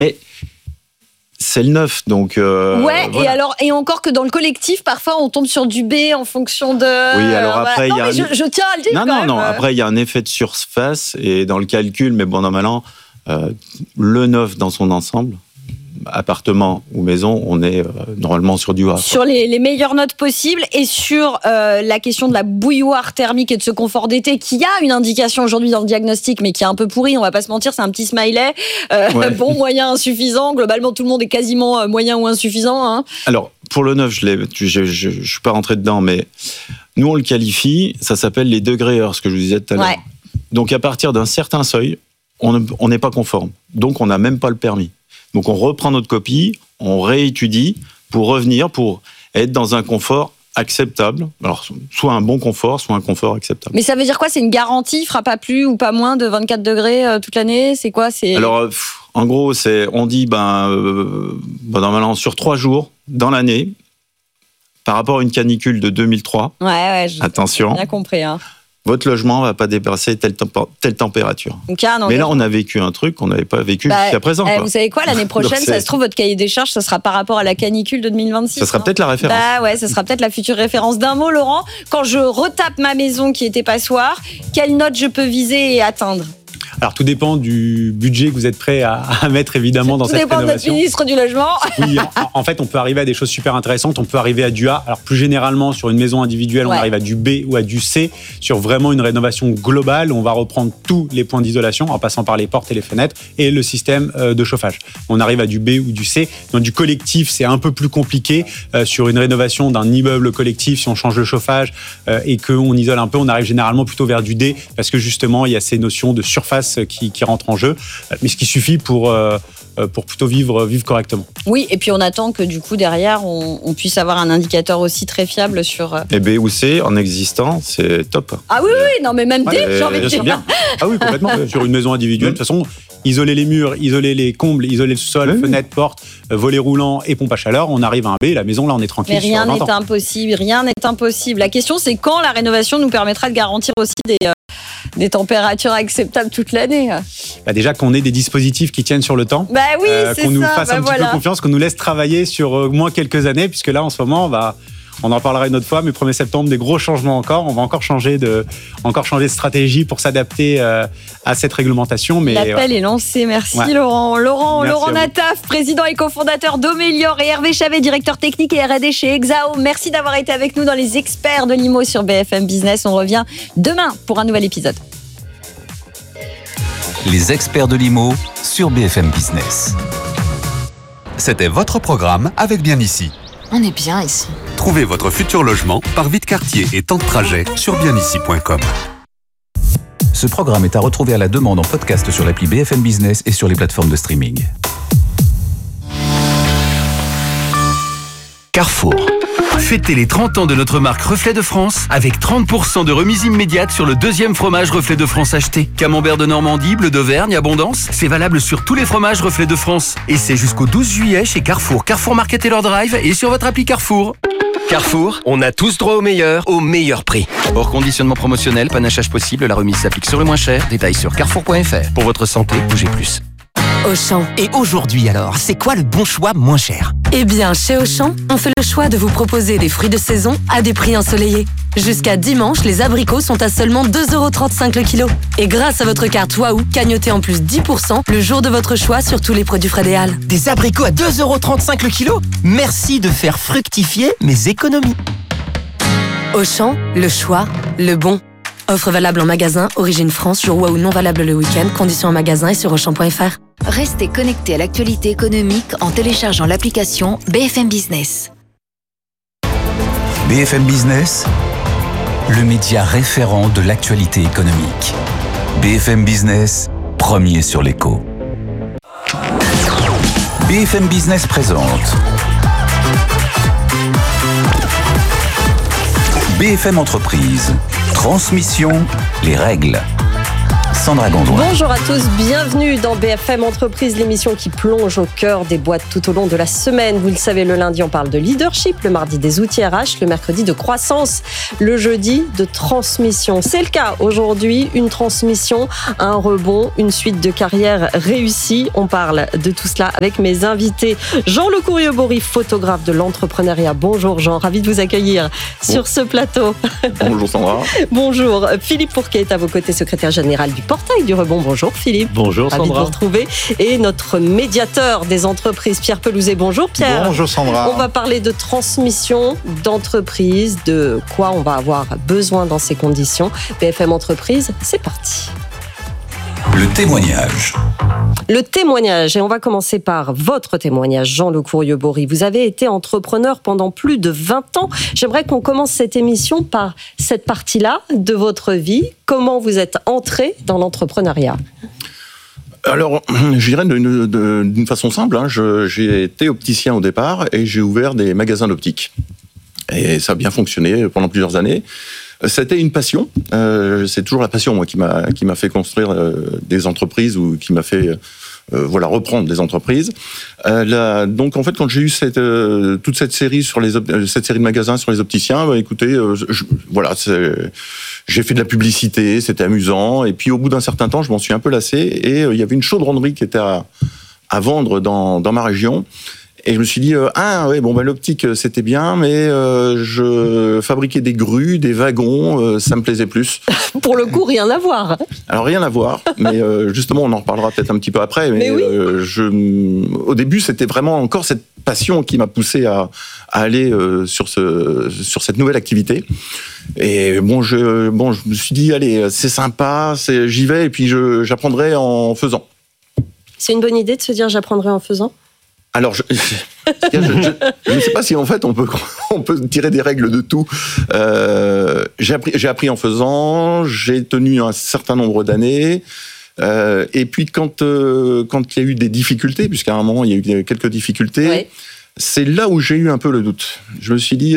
Mais c'est le neuf, donc. Ouais, voilà. et encore que dans le collectif, parfois on tombe sur du B en fonction de. Oui, alors après, voilà. Non, mais je tiens à le dire. Non. Après, il y a un effet de surface et dans le calcul, mais bon, normalement, le neuf dans son ensemble, appartement ou maison, on est normalement sur du A. Sur les meilleures notes possibles et sur la question de la bouilloire thermique et de ce confort d'été qui a une indication aujourd'hui dans le diagnostic mais qui est un peu pourri, on va pas se mentir, c'est un petit smiley. Bon, moyen, insuffisant. Globalement, tout le monde est quasiment moyen ou insuffisant. Hein. Alors, pour le neuf, je suis pas rentré dedans, mais nous, on le qualifie, ça s'appelle les degrés-heures, ce que je vous disais tout à l'heure. Ouais. Donc, à partir d'un certain seuil, on n'est pas conforme. Donc, on n'a même pas le permis. Donc, on reprend notre copie, on réétudie pour revenir, pour être dans un confort acceptable. Alors, soit un bon confort, soit un confort acceptable. Mais ça veut dire quoi ? C'est une garantie, il fera pas plus ou pas moins de 24 degrés toute l'année ? C'est quoi ? Alors, en gros, on dit, normalement, sur 3 jours dans l'année, par rapport à une canicule de 2003, attention, j'ai bien compris, hein. Votre logement ne va pas dépasser telle température. Donc, mais là, on a vécu un truc qu'on n'avait pas vécu jusqu'à présent. Vous savez quoi, l'année prochaine, ça se trouve, votre cahier des charges, ça sera par rapport à la canicule de 2026. Ça sera peut-être la référence. Ça sera peut-être la future référence. D'un mot, Laurent, quand je retape ma maison qui était passoire, quelle note je peux viser et atteindre ? Alors, tout dépend du budget que vous êtes prêt à mettre, évidemment, dans cette rénovation. Tout dépend de notre ministre du Logement. Oui, en fait, on peut arriver à des choses super intéressantes. On peut arriver à du A. Alors, plus généralement, sur une maison individuelle, on arrive à du B ou à du C. Sur vraiment une rénovation globale, on va reprendre tous les points d'isolation, en passant par les portes et les fenêtres, et le système de chauffage. On arrive à du B ou du C. Dans du collectif, c'est un peu plus compliqué. Sur une rénovation d'un immeuble collectif, si on change le chauffage et qu'on isole un peu, on arrive généralement plutôt vers du D, parce que justement, il y a ces notions de surface qui rentrent en jeu, mais ce qui suffit pour plutôt vivre correctement. Oui, et puis on attend que du coup derrière on puisse avoir un indicateur aussi très fiable sur. Et B ou C en existant, c'est top. Ah oui, non mais même D, j'ai envie de dire. Bien. Ah oui, complètement. Sur une maison individuelle, de toute façon, isoler les murs, isoler les combles, isoler le sol, fenêtres, portes, volets roulants et pompe à chaleur, on arrive à un B. La maison là, on est tranquille. Mais rien n'est impossible. La question, c'est quand la rénovation nous permettra de garantir aussi des températures acceptables toute l'année. Déjà qu'on ait des dispositifs qui tiennent sur le temps, oui, c'est qu'on nous ça, fasse un petit peu confiance, qu'on nous laisse travailler sur au moins quelques années, puisque là en ce moment on en parlera une autre fois, mais 1er septembre, des gros changements encore. On va encore changer de stratégie pour s'adapter à cette réglementation. Mais l'appel est lancé. Merci Laurent. Laurent Nataf, président et cofondateur d'Omélior, et Hervé Chavet, directeur technique et R&D chez Exao. Merci d'avoir été avec nous dans les experts de l'IMO sur BFM Business. On revient demain pour un nouvel épisode. Les experts de l'IMO sur BFM Business. C'était votre programme avec Bien Ici. On est bien ici. Trouvez votre futur logement par vide quartier et temps de trajet sur bienici.com. Ce programme est à retrouver à la demande en podcast sur l'appli BFM Business et sur les plateformes de streaming. Carrefour. Fêtez les 30 ans de notre marque Reflet de France avec 30% de remise immédiate sur le 2e fromage Reflet de France acheté. Camembert de Normandie, bleu d'Auvergne, Abondance, c'est valable sur tous les fromages Reflet de France. Et c'est jusqu'au 12 juillet chez Carrefour, Carrefour Market Taylor Drive et sur votre appli Carrefour. Carrefour, on a tous droit au meilleur prix. Hors conditionnement promotionnel, panachage possible, la remise s'applique sur le moins cher. Détails sur carrefour.fr. Pour votre santé, bougez plus. Auchan. Et aujourd'hui alors, c'est quoi le bon choix moins cher ? Eh bien, chez Auchan, on fait le choix de vous proposer des fruits de saison à des prix ensoleillés. Jusqu'à dimanche, les abricots sont à seulement 2,35€ le kilo. Et grâce à votre carte Waouh, cagnotez en plus 10% le jour de votre choix sur tous les produits Fred & Hall. Des abricots à 2,35€ le kilo ? Merci de faire fructifier mes économies. Auchan, le choix, le bon. Offre valable en magasin, origine France, jour Waouh non valable le week-end, conditions en magasin et sur Auchan.fr. Restez connectés à l'actualité économique en téléchargeant l'application BFM Business. BFM Business, le média référent de l'actualité économique. BFM Business, premier sur l'écho. BFM Business présente BFM Entreprise. Transmission, les règles. Sandra Gondouin. Bonjour à tous, bienvenue dans BFM Entreprise, l'émission qui plonge au cœur des boîtes tout au long de la semaine. Vous le savez, le lundi, on parle de leadership, le mardi des outils RH, le mercredi de croissance, le jeudi de transmission. C'est le cas aujourd'hui, une transmission, un rebond, une suite de carrières réussies. On parle de tout cela avec mes invités. Jean Le Courrier-Bory, photographe de l'entrepreneuriat. Bonjour Jean, ravi de vous accueillir sur ce plateau. Bonjour Sandra. Bonjour, Philippe Fourquet est à vos côtés, secrétaire général du Portail du Rebond. Bonjour Philippe. Bonjour Ravi Sandra. de vous retrouver. Et notre médiateur des entreprises, Pierre Pelouzet. Bonjour Pierre. Bonjour Sandra. On va parler de transmission d'entreprise, de quoi on va avoir besoin dans ces conditions. BFM Entreprise, c'est parti. Le témoignage. Le témoignage, et on va commencer par votre témoignage, Jean Le Courrier-Bory. Vous avez été entrepreneur pendant plus de 20 ans. J'aimerais qu'on commence cette émission par cette partie-là de votre vie. Comment vous êtes entré dans l'entrepreneuriat ? Alors, je dirais d'une façon simple. J'ai été opticien au départ et j'ai ouvert des magasins d'optique. Et ça a bien fonctionné pendant plusieurs années. C'était une passion. C'est toujours la passion, moi, qui m'a fait construire des entreprises ou qui m'a fait reprendre des entreprises. Donc, en fait, quand j'ai eu toute cette série cette série de magasins sur les opticiens, écoutez, j'ai fait de la publicité, c'était amusant. Et puis, au bout d'un certain temps, je m'en suis un peu lassé. Et il y avait une chaudronnerie qui était à vendre dans ma région. Et je me suis dit, l'optique, c'était bien, mais je fabriquais des grues, des wagons, ça me plaisait plus. Pour le coup, rien à voir. Alors, rien à voir, mais justement, on en reparlera peut-être un petit peu après. Mais oui. Au début, c'était vraiment encore cette passion qui m'a poussé à aller sur cette nouvelle activité. Et je me suis dit, allez, c'est sympa, j'y vais, et puis j'apprendrai en faisant. C'est une bonne idée de se dire, j'apprendrai en faisant ? Alors, je ne sais pas si en fait on peut tirer des règles de tout. J'ai appris en faisant, j'ai tenu un certain nombre d'années. Et puis quand il y a eu des difficultés, puisqu'à un moment il y a eu quelques difficultés, oui. C'est là où j'ai eu un peu le doute. Je me suis dit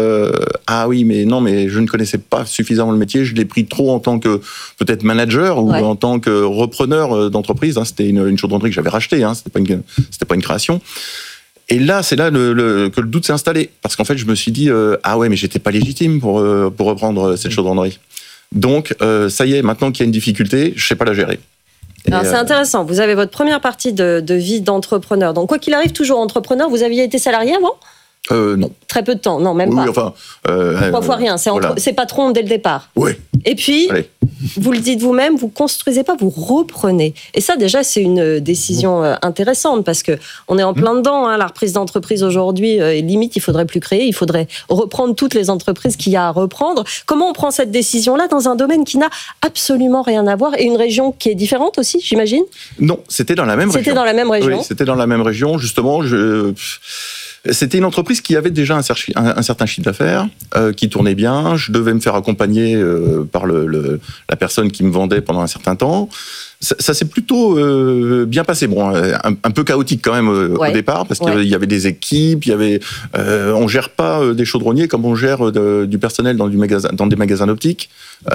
mais je ne connaissais pas suffisamment le métier. Je l'ai pris trop en tant que peut-être manager ou en tant que repreneur d'entreprise. C'était une chaudronnerie que j'avais rachetée. C'était pas une création. Et là, c'est là que le doute s'est installé, parce qu'en fait, je me suis dit mais j'étais pas légitime pour reprendre cette chaudronnerie. Donc ça y est, maintenant qu'il y a une difficulté, je sais pas la gérer. Alors c'est intéressant, vous avez votre première partie de vie d'entrepreneur. Donc quoi qu'il arrive, toujours entrepreneur. Vous aviez été salarié avant ? Non. Très peu de temps, non, même pas. Oui, enfin... 3 fois rien, c'est patron dès le départ. Oui. Et puis, vous le dites vous-même, vous construisez pas, vous reprenez. Et ça, déjà, c'est une décision intéressante, parce que on est en plein dedans. La reprise d'entreprise aujourd'hui, limite, il faudrait plus créer, il faudrait reprendre toutes les entreprises qu'il y a à reprendre. Comment on prend cette décision-là dans un domaine qui n'a absolument rien à voir, et une région qui est différente aussi, j'imagine ? Non, c'était dans la même région. C'était dans la même région ? Oui, c'était dans la même région, justement. C'était une entreprise qui avait déjà un certain chiffre d'affaires, qui tournait bien. Je devais me faire accompagner par la personne qui me vendait pendant un certain temps. Ça s'est plutôt bien passé. Bon, un peu chaotique quand même au départ, parce qu'il y avait des équipes, on gère pas des chaudronniers comme on gère du personnel dans des magasins d'optique.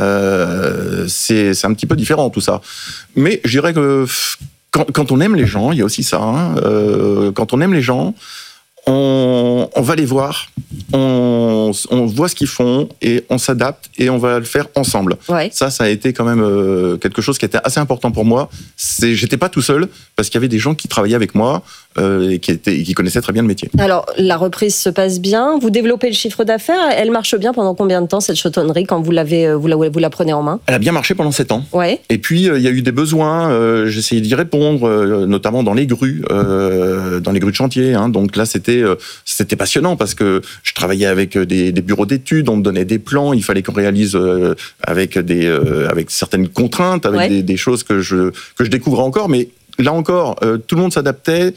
C'est un petit peu différent tout ça. Mais je dirais que quand on aime les gens, il y a aussi ça. Quand on aime les gens, on va les voir, on voit ce qu'ils font et on s'adapte et on va le faire ensemble. Ouais. Ça a été quand même quelque chose qui était assez important pour moi. J'étais pas tout seul, parce qu'il y avait des gens qui travaillaient avec moi et qui connaissaient très bien le métier. Alors, la reprise se passe bien, vous développez le chiffre d'affaires, elle marche bien pendant combien de temps, cette chaudronnerie, quand vous la prenez en main ? Elle a bien marché pendant 7 ans. Ouais. Et puis, il y a eu des besoins, j'essayais d'y répondre, notamment dans les grues de chantier. Donc là, c'était passionnant, parce que je travaillais avec des bureaux d'études, on me donnait des plans, il fallait qu'on réalise avec certaines contraintes, avec des choses que je découvrais encore, mais là encore, tout le monde s'adaptait,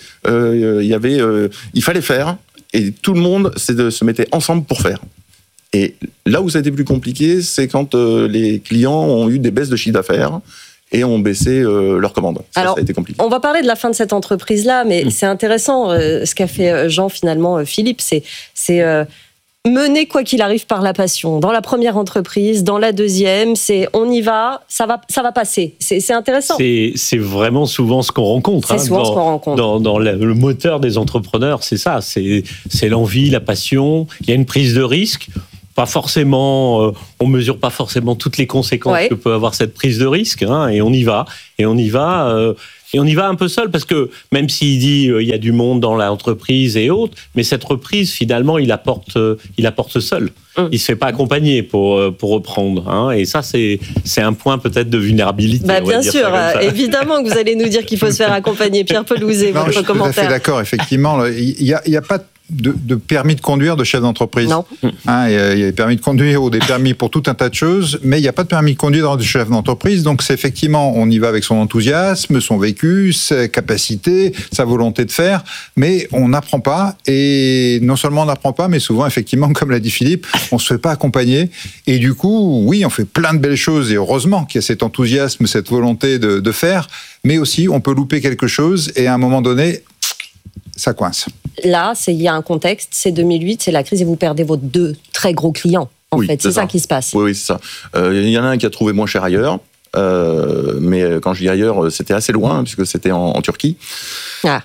il fallait faire, et tout le monde se mettait ensemble pour faire. Et là où ça a été plus compliqué, c'est quand les clients ont eu des baisses de chiffre d'affaires et ont baissé leurs commandes. Alors, ça a été compliqué. On va parler de la fin de cette entreprise-là, mais c'est intéressant ce qu'a fait Jean, finalement, Philippe. C'est mener quoi qu'il arrive par la passion. Dans la première entreprise, dans la deuxième, c'est on y va, ça va passer. C'est intéressant. C'est vraiment souvent ce qu'on rencontre. C'est souvent ce qu'on rencontre. Dans le moteur des entrepreneurs, c'est ça. C'est l'envie, la passion. Il y a une prise de risque. Pas forcément, on mesure pas forcément toutes les conséquences que peut avoir cette prise de risque, hein, et on y va. Et on y va un peu seul, parce que même s'il dit il y a du monde dans l'entreprise et autres, mais cette reprise, finalement, il apporte seul. Il se fait pas accompagner pour reprendre, hein, et ça c'est un point peut-être de vulnérabilité. Bien sûr, évidemment que vous allez nous dire qu'il faut se faire accompagner. Pierre Pelouzet, votre commentaire. Je suis tout à fait d'accord, effectivement. Il y a pas de permis de conduire de chef d'entreprise. Non. Hein, il y a des permis de conduire ou des permis pour tout un tas de choses, mais il n'y a pas de permis de conduire de chef d'entreprise. Donc c'est effectivement, on y va avec son enthousiasme, son vécu, ses capacités, sa volonté de faire, mais on n'apprend pas. Et non seulement on n'apprend pas, mais souvent, effectivement, comme l'a dit Philippe, on ne se fait pas accompagner. Et du coup, oui, on fait plein de belles choses, et heureusement qu'il y a cet enthousiasme, cette volonté de faire, mais aussi on peut louper quelque chose, et à un moment donné, ça coince. Là, il y a un contexte, c'est 2008, c'est la crise et vous perdez vos 2 très gros clients. En fait, c'est ça qui se passe. Oui, c'est ça. Il y en a un qui a trouvé moins cher ailleurs, mais quand je dis ailleurs, c'était assez loin, puisque c'était en Turquie. Ah.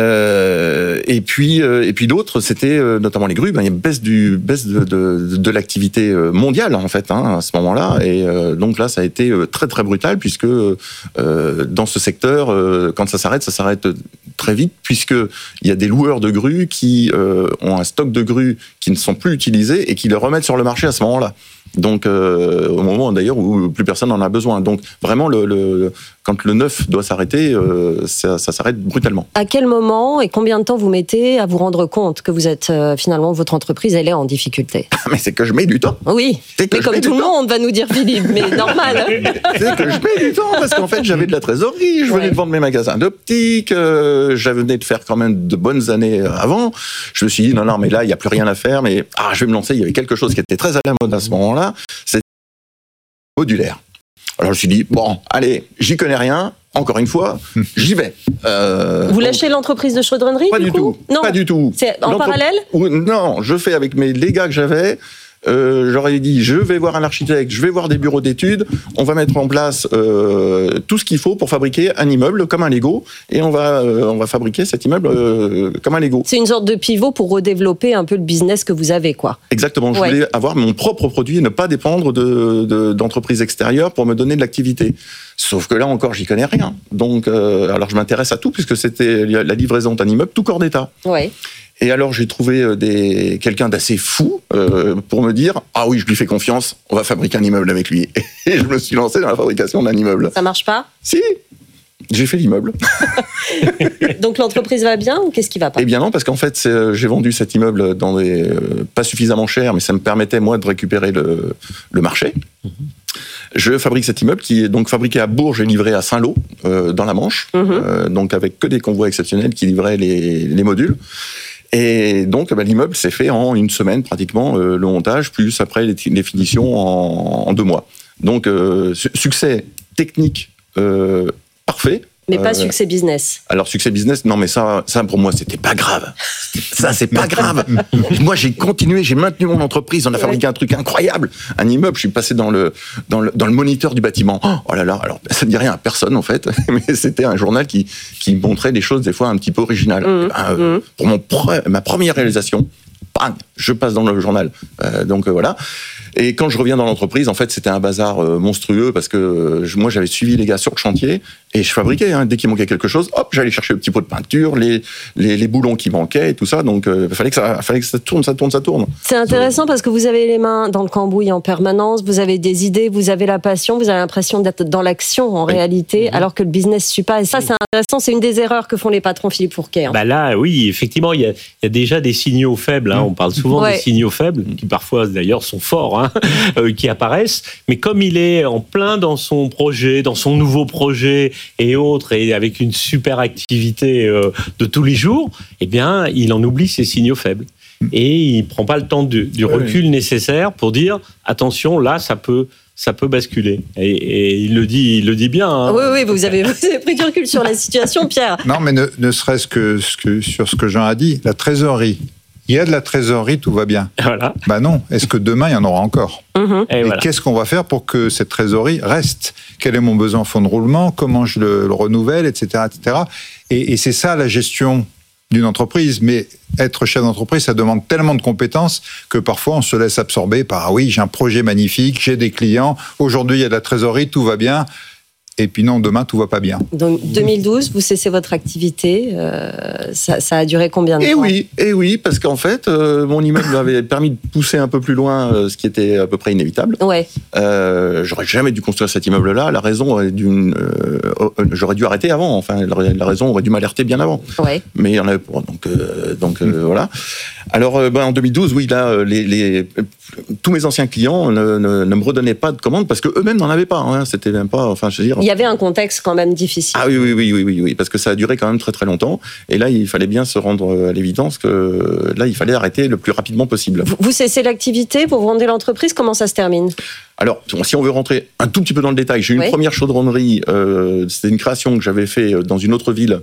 Et puis d'autres, c'était notamment les grues. Il y a une baisse de l'activité mondiale, en fait, hein, à ce moment-là. Et donc là, ça a été très très brutal, puisque dans ce secteur, quand ça s'arrête très vite, puisqu'il y a des loueurs de grues qui ont un stock de grues qui ne sont plus utilisés et qui les remettent sur le marché à ce moment-là. Donc, au moment d'ailleurs où plus personne n'en a besoin. Donc, vraiment, quand le neuf doit s'arrêter, ça s'arrête brutalement. À quel moment et combien de temps vous mettez à vous rendre compte que vous êtes finalement, votre entreprise, elle est en difficulté? Mais c'est que je mets du temps. Oui, mais comme tout le monde va nous dire Philippe, mais normal. C'est que je mets du temps, parce qu'en fait, j'avais de la trésorerie, je venais de vendre mes magasins d'optique, j'avais venais de faire quand même de bonnes années avant. Je me suis dit, non, mais là, il n'y a plus rien à faire, mais je vais me lancer. Il y avait quelque chose qui était très à la mode à ce moment-là, c'était modulaire. Alors je me suis dit, bon, allez, j'y connais rien, encore une fois, j'y vais. Vous lâchez l'entreprise de chaudronnerie, pas du tout. Non, pas du tout. C'est en parallèle? Non, je fais avec les gars que j'avais. J'aurais dit, je vais voir un architecte, je vais voir des bureaux d'études, on va mettre en place tout ce qu'il faut pour fabriquer un immeuble comme un Lego, et on va fabriquer cet immeuble comme un Lego. C'est une sorte de pivot pour redévelopper un peu le business que vous avez, quoi. Exactement, je voulais avoir mon propre produit et ne pas dépendre d'entreprises extérieures pour me donner de l'activité. Sauf que là encore, j'y connais rien. Donc, alors je m'intéresse à tout, puisque c'était la livraison d'un immeuble tout corps d'état. Ouais. Et alors, j'ai trouvé quelqu'un d'assez fou pour me dire « Ah oui, je lui fais confiance, on va fabriquer un immeuble avec lui. » Et je me suis lancé dans la fabrication d'un immeuble. Ça marche pas? Si, j'ai fait l'immeuble. Donc l'entreprise va bien ou qu'est-ce qui va pas? Eh bien non, parce qu'en fait, j'ai vendu cet immeuble dans pas suffisamment cher, mais ça me permettait, moi, de récupérer le marché. Je fabrique cet immeuble qui est donc fabriqué à Bourges et livré à Saint-Lô, dans la Manche, donc avec que des convois exceptionnels qui livraient les modules. Et donc, l'immeuble s'est fait en une semaine pratiquement, le montage, plus après les finitions en 2 mois. Donc, succès technique parfait. Mais pas succès business. Alors, succès business, non, mais ça pour moi, c'était pas grave. Ça, c'est pas grave. Moi, j'ai continué, j'ai maintenu mon entreprise, on a fabriqué un truc incroyable. Un immeuble, je suis passé dans le moniteur du bâtiment. Oh là là, alors, ça ne dit rien à personne, en fait, mais c'était un journal qui montrait des choses, des fois, un petit peu originales. Pour ma première réalisation, bang, je passe dans le journal. Donc, voilà. Et quand je reviens dans l'entreprise, en fait, c'était un bazar monstrueux parce que moi, j'avais suivi les gars sur le chantier et je fabriquais. Dès qu'il manquait quelque chose, hop, j'allais chercher le petit pot de peinture, les boulons qui manquaient et tout ça. Donc, il fallait que ça tourne. C'est intéressant parce que vous avez les mains dans le cambouis en permanence, vous avez des idées, vous avez la passion, vous avez l'impression d'être dans l'action en réalité, alors que le business ne suit pas. Et ça, c'est intéressant. C'est une des erreurs que font les patrons, Philippe Fourquet. Là, oui, effectivement, il y a déjà des signaux faibles. On parle souvent des signaux faibles, qui parfois, d'ailleurs, sont forts. Qui apparaissent, mais comme il est en plein dans son projet, dans son nouveau projet et autres, et avec une super activité de tous les jours, eh bien, il en oublie ses signaux faibles. Et il prend pas le temps du recul nécessaire pour dire, attention, là, ça peut basculer. Et il le dit bien. Oui, vous avez pris du recul sur la situation, Pierre. Non, mais ne serait-ce que sur ce que Jean a dit, la trésorerie. il y a de la trésorerie, tout va bien. Voilà. Bah non, est-ce que demain, il y en aura encore ? Et voilà. Qu'est-ce qu'on va faire pour que cette trésorerie reste ? Quel est mon besoin en fonds de roulement ? Comment je le renouvelle, etc. etc. Et c'est ça la gestion d'une entreprise. Mais être chef d'entreprise, ça demande tellement de compétences que parfois on se laisse absorber par « ah oui, j'ai un projet magnifique, j'ai des clients, aujourd'hui il y a de la trésorerie, tout va bien ». Et puis non, demain, tout va pas bien. Donc, 2012, vous cessez votre activité. Ça a duré combien de temps ? Et oui, parce qu'en fait, mon immeuble m'avait permis de pousser un peu plus loin, ce qui était à peu près inévitable. Ouais. J'aurais jamais dû construire cet immeuble-là. La raison, j'aurais dû arrêter avant. Enfin, la raison aurait dû m'alerter bien avant. Ouais. Mais il y en avait pour. Donc voilà. Alors, en 2012, oui, là, tous mes anciens clients ne me redonnaient pas de commandes parce que eux-mêmes n'en avaient pas. Hein. C'était même pas. Enfin, je veux dire. Il y avait un contexte quand même difficile. Ah oui, parce que ça a duré quand même très très longtemps. Et là, il fallait bien se rendre à l'évidence que là, il fallait arrêter le plus rapidement possible. Vous cessez l'activité, vous vendez l'entreprise, comment ça se termine ? Alors, si on veut rentrer un tout petit peu dans le détail, j'ai eu une première chaudronnerie. C'était une création que j'avais fait dans une autre ville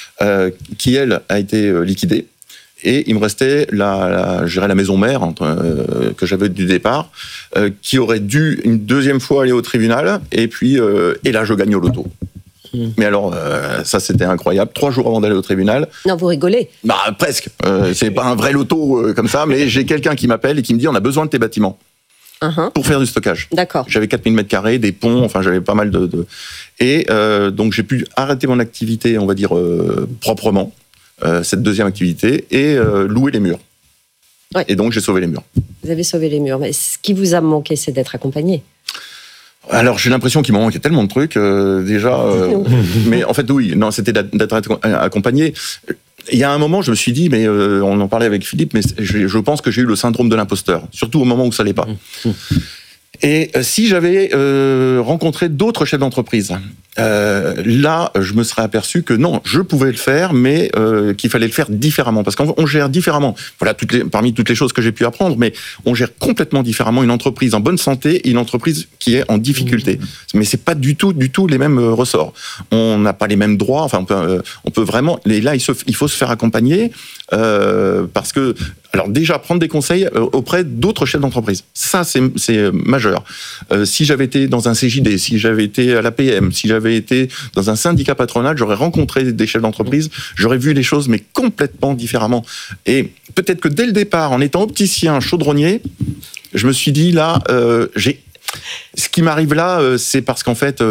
qui, elle, a été liquidée. Et il me restait la maison mère que j'avais du départ, qui aurait dû une deuxième fois aller au tribunal. Et puis, et là, je gagne au loto. Mais alors, ça, c'était incroyable. 3 jours avant d'aller au tribunal. Non, vous rigolez. Bah, presque. C'est pas un vrai loto comme ça, mais j'ai quelqu'un qui m'appelle et qui me dit on a besoin de tes bâtiments pour faire du stockage. D'accord. J'avais 4000 m², des ponts, enfin, j'avais pas mal de... Et donc, j'ai pu arrêter mon activité, on va dire, proprement. Cette deuxième activité et louer les murs. Ouais. Et donc, j'ai sauvé les murs. Vous avez sauvé les murs, mais ce qui vous a manqué, c'est d'être accompagné. Alors, j'ai l'impression qu'il m'en manquait tellement de trucs, déjà. Mais en fait, oui, non, c'était d'être accompagné. Il y a un moment, je me suis dit, mais on en parlait avec Philippe, mais je pense que j'ai eu le syndrome de l'imposteur, surtout au moment où ça n'allait pas. Et si j'avais rencontré d'autres chefs d'entreprise, là, je me serais aperçu que non, je pouvais le faire, mais qu'il fallait le faire différemment. Parce qu'on gère différemment. Voilà, parmi toutes les choses que j'ai pu apprendre, mais on gère complètement différemment une entreprise en bonne santé et une entreprise qui est en difficulté. Mais c'est pas du tout les mêmes ressorts. On n'a pas les mêmes droits. Enfin, on peut vraiment... Et là, il faut se faire accompagner parce que... Alors déjà, prendre des conseils auprès d'autres chefs d'entreprise. Ça, c'est majeur. Si j'avais été dans un CJD, si j'avais été à l'APM, si j'avais été dans un syndicat patronal, j'aurais rencontré des chefs d'entreprise, j'aurais vu les choses, mais complètement différemment. Et peut-être que dès le départ, en étant opticien, chaudronnier, je me suis dit, là, ce qui m'arrive là, c'est parce qu'en fait,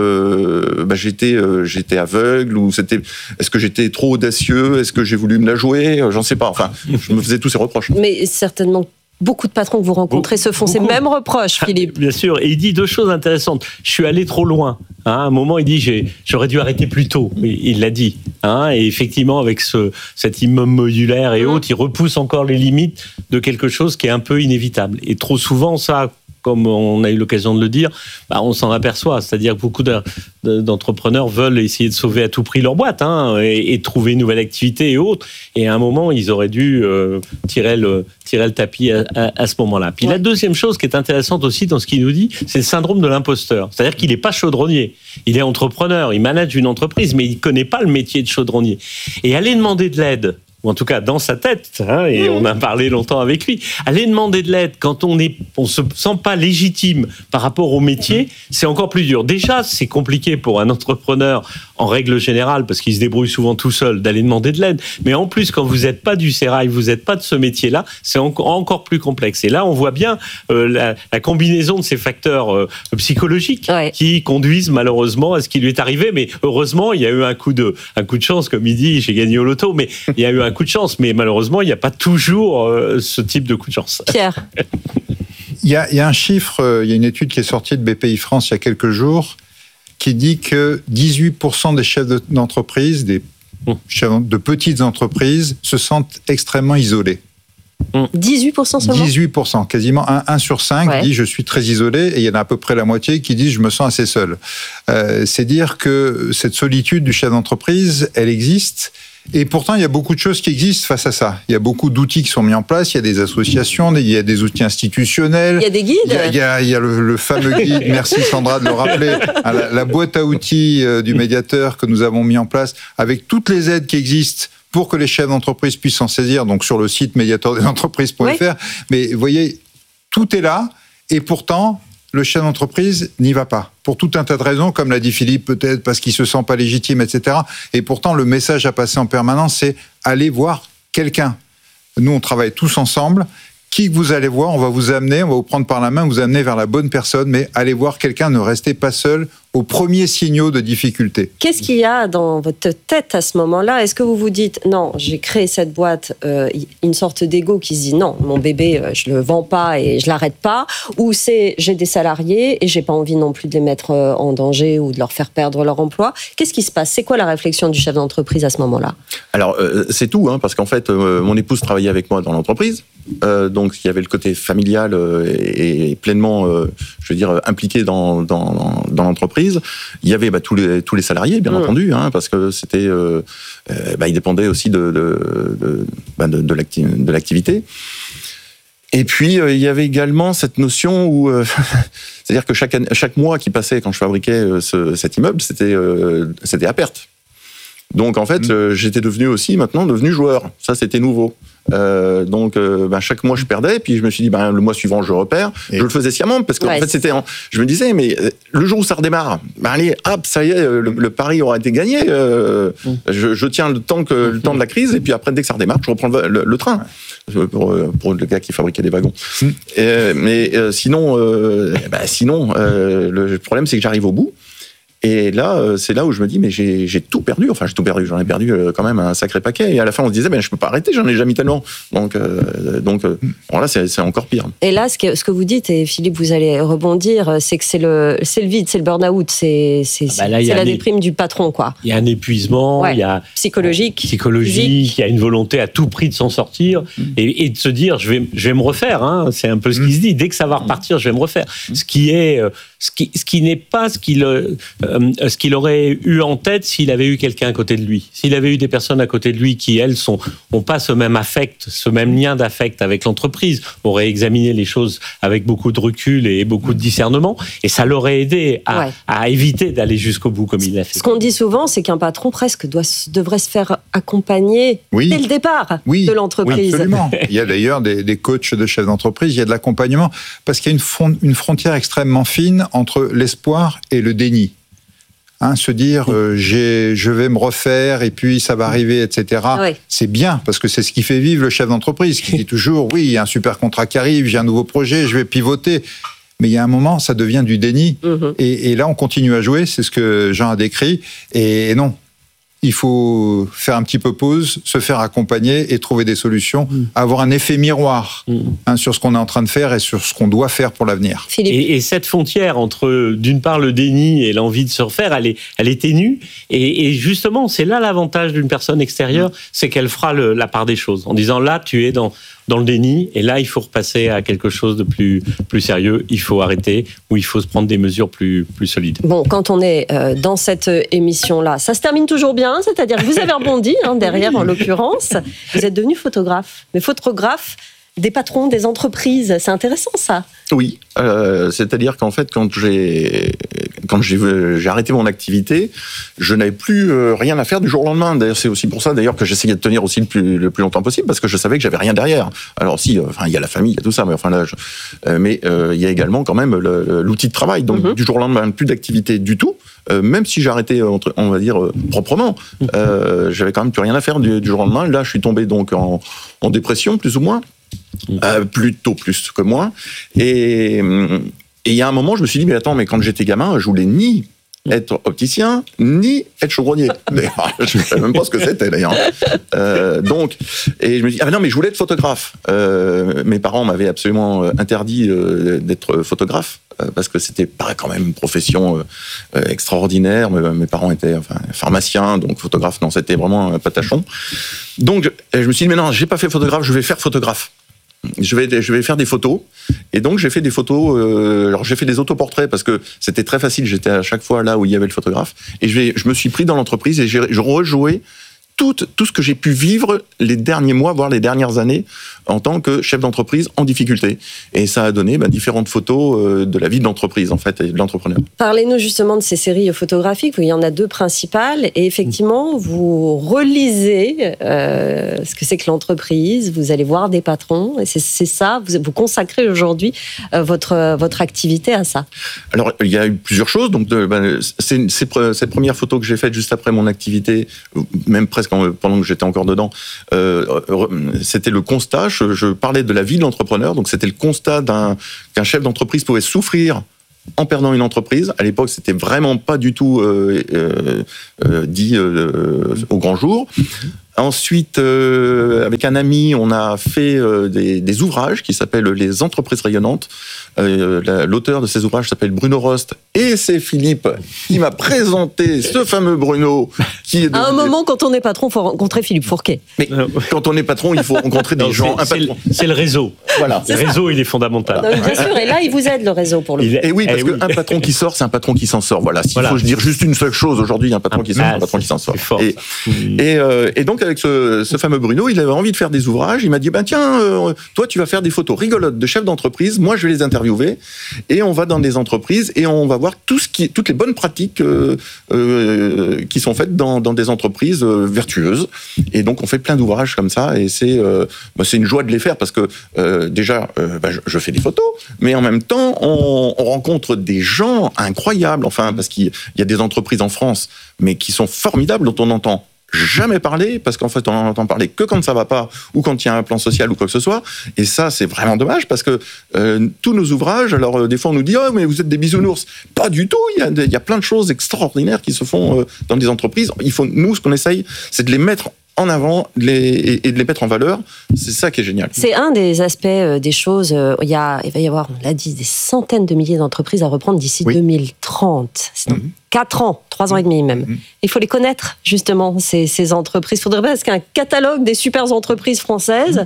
j'étais aveugle ou est-ce que j'étais trop audacieux, est-ce que j'ai voulu me la jouer, j'en sais pas. Enfin, je me faisais tous ces reproches. Mais certainement. Beaucoup de patrons que vous rencontrez se font ces mêmes reproches, Philippe. Bien sûr, et il dit 2 choses intéressantes. Je suis allé trop loin. À un moment, il dit j'aurais dû arrêter plus tôt. Il l'a dit. Et effectivement, avec cet immeuble modulaire et autres, il repousse encore les limites de quelque chose qui est un peu inévitable. Et trop souvent, ça, comme on a eu l'occasion de le dire, on s'en aperçoit. C'est-à-dire que beaucoup d'entrepreneurs veulent essayer de sauver à tout prix leur boîte et trouver une nouvelle activité et autres. Et à un moment, ils auraient dû tirer le tapis à ce moment-là. Puis la deuxième chose qui est intéressante aussi dans ce qu'il nous dit, c'est le syndrome de l'imposteur. C'est-à-dire qu'il n'est pas chaudronnier. Il est entrepreneur, il manage une entreprise, mais il ne connaît pas le métier de chaudronnier. Et aller demander de l'aide, ou en tout cas dans sa tête, et on a parlé longtemps avec lui, aller demander de l'aide quand on se sent pas légitime par rapport au métier, c'est encore plus dur. Déjà, c'est compliqué pour un entrepreneur en règle générale, parce qu'il se débrouille souvent tout seul, d'aller demander de l'aide. Mais en plus, quand vous n'êtes pas du sérail, vous n'êtes pas de ce métier-là, c'est encore plus complexe. Et là, on voit bien la combinaison de ces facteurs psychologiques qui conduisent malheureusement à ce qui lui est arrivé. Mais heureusement, il y a eu un coup de chance, comme il dit, j'ai gagné au loto, mais il y a eu un coup de chance. Mais malheureusement, il n'y a pas toujours ce type de coup de chance. Pierre. Il y a un chiffre, il y a une étude qui est sortie de BPI France il y a quelques jours, qui dit que 18% des chefs d'entreprise, des chefs de petites entreprises, se sentent extrêmement isolés. 18% seulement ? 18%, quasiment 1 sur 5 dit je suis très isolé, et il y en a à peu près la moitié qui disent je me sens assez seul. C'est dire que cette solitude du chef d'entreprise, elle existe. Et pourtant, il y a beaucoup de choses qui existent face à ça. Il y a beaucoup d'outils qui sont mis en place. Il y a des associations, il y a des outils institutionnels. Il y a des guides. Il y a le fameux guide, merci Sandra de le rappeler, la boîte à outils du médiateur que nous avons mis en place avec toutes les aides qui existent pour que les chefs d'entreprise puissent s'en saisir, donc sur le site mediatordesentreprise.fr. Oui. Mais vous voyez, tout est là, et pourtant, le chef d'entreprise n'y va pas. Pour tout un tas de raisons, comme l'a dit Philippe, peut-être parce qu'il se sent pas légitime, etc. Et pourtant, le message à passer en permanence, c'est aller voir quelqu'un. Nous, on travaille tous ensemble. Qui que vous allez voir, on va vous amener, on va vous prendre par la main, vous amener vers la bonne personne, mais allez voir quelqu'un, ne restez pas seul aux premiers signaux de difficulté. Qu'est-ce qu'il y a dans votre tête à ce moment-là ? Est-ce que vous vous dites, non, j'ai créé cette boîte, une sorte d'ego qui se dit, non, mon bébé, je le vends pas et je l'arrête pas, ou c'est, j'ai des salariés et j'ai pas envie non plus de les mettre en danger ou de leur faire perdre leur emploi. Qu'est-ce qui se passe ? C'est quoi la réflexion du chef d'entreprise à ce moment-là ? Alors, c'est tout, parce qu'en fait, mon épouse travaillait avec moi dans l'entreprise, donc il y avait le côté familial et pleinement, je veux dire, impliqué dans l'entreprise. Il y avait tous les salariés, bien entendu, parce que c'était, ils dépendaient aussi de l'activité. Et puis il y avait également cette notion où, c'est-à-dire que chaque mois qui passait quand je fabriquais cet immeuble, c'était à perte. Donc en fait, j'étais devenu joueur. Ça, c'était nouveau. Donc chaque mois je perdais, puis je me suis dit le mois suivant je repère. Je le faisais sciemment parce qu'en fait je me disais mais le jour où ça redémarre, allez hop, ça y est, le pari aura été gagné. Je tiens le temps de la crise, et puis après dès que ça redémarre, je reprends le train. Pour le gars qui fabriquait des wagons. Sinon, le problème c'est que j'arrive au bout. Et là, c'est là où je me dis, mais j'ai tout perdu. Enfin, j'ai tout perdu. J'en ai perdu quand même un sacré paquet. Et à la fin, on se disait, je peux pas arrêter. J'en ai déjà mis tellement. Donc là, c'est encore pire. Et là, ce que vous dites, et Philippe, vous allez rebondir, c'est que c'est le vide, c'est le burn-out, c'est la déprime du patron, quoi. Il y a un épuisement, il y a psychologique, il y a une volonté à tout prix de s'en sortir et de se dire, je vais me refaire. C'est un peu ce qui se dit. Dès que ça va repartir, je vais me refaire. Ce qui n'est pas ce qu'il aurait eu en tête s'il avait eu quelqu'un à côté de lui. S'il avait eu des personnes à côté de lui qui, elles, n'ont pas ce même affect, ce même lien d'affect avec l'entreprise, auraient examiné les choses avec beaucoup de recul et beaucoup de discernement, et ça l'aurait aidé à éviter d'aller jusqu'au bout comme il l'a fait. Ce qu'on dit souvent, c'est qu'un patron presque devrait se faire accompagner dès le départ de l'entreprise. Oui, absolument. Il y a d'ailleurs des coachs de chefs d'entreprise, il y a de l'accompagnement, parce qu'il y a une frontière extrêmement fine entre l'espoir et le déni. Se dire je vais me refaire et puis ça va arriver, etc. C'est bien parce que c'est ce qui fait vivre le chef d'entreprise qui dit toujours oui, il y a un super contrat qui arrive, j'ai un nouveau projet, je vais pivoter. Mais il y a un moment, ça devient du déni. Et là, on continue à jouer, c'est ce que Jean a décrit. Et non, il faut faire un petit peu pause, se faire accompagner et trouver des solutions, avoir un effet miroir sur ce qu'on est en train de faire et sur ce qu'on doit faire pour l'avenir. Et cette frontière entre, d'une part, le déni et l'envie de se refaire, elle est ténue. Et justement, c'est là l'avantage d'une personne extérieure, c'est qu'elle fera la part des choses. En disant, là, tu es dans le déni, et là, il faut repasser à quelque chose de plus sérieux. Il faut arrêter, ou il faut se prendre des mesures plus solides. Bon, quand on est dans cette émission-là, ça se termine toujours bien, c'est-à-dire que vous avez rebondi, derrière, en l'occurrence. Vous êtes devenu photographe. Mais photographe des patrons, des entreprises, c'est intéressant, ça. Oui, c'est-à-dire qu'en fait, quand j'ai arrêté mon activité, je n'avais plus rien à faire du jour au lendemain. D'ailleurs, c'est aussi pour ça d'ailleurs que j'essayais de tenir aussi le plus longtemps possible, parce que je savais que j'avais rien derrière. Alors si, il y a la famille, il y a tout ça, mais il y a également quand même l'outil de travail. Donc du jour au lendemain, plus d'activité du tout. Même si j'arrêtais, on va dire, proprement, j'avais quand même plus rien à faire du jour au lendemain. Là, je suis tombé donc en dépression, plus ou moins. Plutôt plus que moins. Et il y a un moment, je me suis dit, mais quand j'étais gamin, je voulais ni être opticien, ni être chaudronnier. Je ne savais même pas ce que c'était, d'ailleurs. Et je me dis, non, mais je voulais être photographe. Mes parents m'avaient absolument interdit d'être photographe, parce que c'était pas quand même une profession extraordinaire. Mes parents étaient pharmaciens, donc photographe, non, c'était vraiment un patachon. Donc, je me suis dit, mais non, j'ai pas fait photographe, je vais faire photographe. Je vais faire des photos. Et donc, j'ai fait des photos. Alors, j'ai fait des autoportraits parce que c'était très facile. J'étais à chaque fois là où il y avait le photographe. Et je me suis pris dans l'entreprise et je rejouais tout ce que j'ai pu vivre les derniers mois, voire les dernières années, en tant que chef d'entreprise en difficulté. Et ça a donné différentes photos de la vie de l'entreprise, en fait, et de l'entrepreneur. Parlez-nous justement de ces séries photographiques, où il y en a 2 principales, et effectivement, vous relisez ce que c'est que l'entreprise, vous allez voir des patrons, et c'est ça, vous consacrez aujourd'hui votre activité à ça. Alors, il y a eu plusieurs choses. Donc, cette première photo que j'ai faite juste après mon activité, même presque pendant que j'étais encore dedans, c'était le constat. Je parlais de la vie de l'entrepreneur, donc c'était le constat qu'un chef d'entreprise pouvait souffrir en perdant une entreprise. À l'époque, c'était vraiment pas du tout dit au grand jour. Ensuite, avec un ami, on a fait des ouvrages qui s'appellent les entreprises rayonnantes. L'auteur de ces ouvrages s'appelle Bruno Rost, et c'est Philippe qui m'a présenté ce fameux Bruno. À un moment, quand on est patron, il faut rencontrer Philippe Fourquet. Mais quand on est patron, il faut rencontrer des gens. C'est le réseau. Voilà. Le réseau, il est fondamental. Non, bien sûr, et là, il vous aide, le réseau, pour le coup. Et oui, parce qu'un patron qui sort, c'est un patron qui s'en sort. Voilà. S'il faut dire juste une seule chose aujourd'hui, un patron qui sort, c'est un patron qui s'en sort. Et donc, avec ce fameux Bruno, il avait envie de faire des ouvrages. Il m'a dit, tiens, toi, tu vas faire des photos rigolotes de chefs d'entreprise. Moi, je vais les interviewer. Et on va dans des entreprises et on va voir toutes les bonnes pratiques qui sont faites dans des entreprises vertueuses. Et donc, on fait plein d'ouvrages comme ça. Et c'est une joie de les faire parce que déjà, je fais des photos, mais en même temps, on rencontre des gens incroyables. Enfin, parce qu'il y a des entreprises en France, mais qui sont formidables, dont on n'entend jamais parler, parce qu'en fait, on n'en entend parler que quand ça va pas, ou quand il y a un plan social ou quoi que ce soit. Et ça, c'est vraiment dommage, parce que tous nos ouvrages, alors des fois on nous dit « Oh, mais vous êtes des bisounours ». Pas du tout, il y a plein de choses extraordinaires qui se font dans des entreprises. Nous, ce qu'on essaye, c'est de les mettre en avant et de les mettre en valeur. C'est ça qui est génial. C'est un des aspects des choses. Il va y avoir, on l'a dit, des centaines de milliers d'entreprises à reprendre d'ici 2030. C'est dans 4 ans, 3 ans et demi même. Il faut les connaître, justement, ces entreprises. Il faudrait presque un catalogue des super entreprises françaises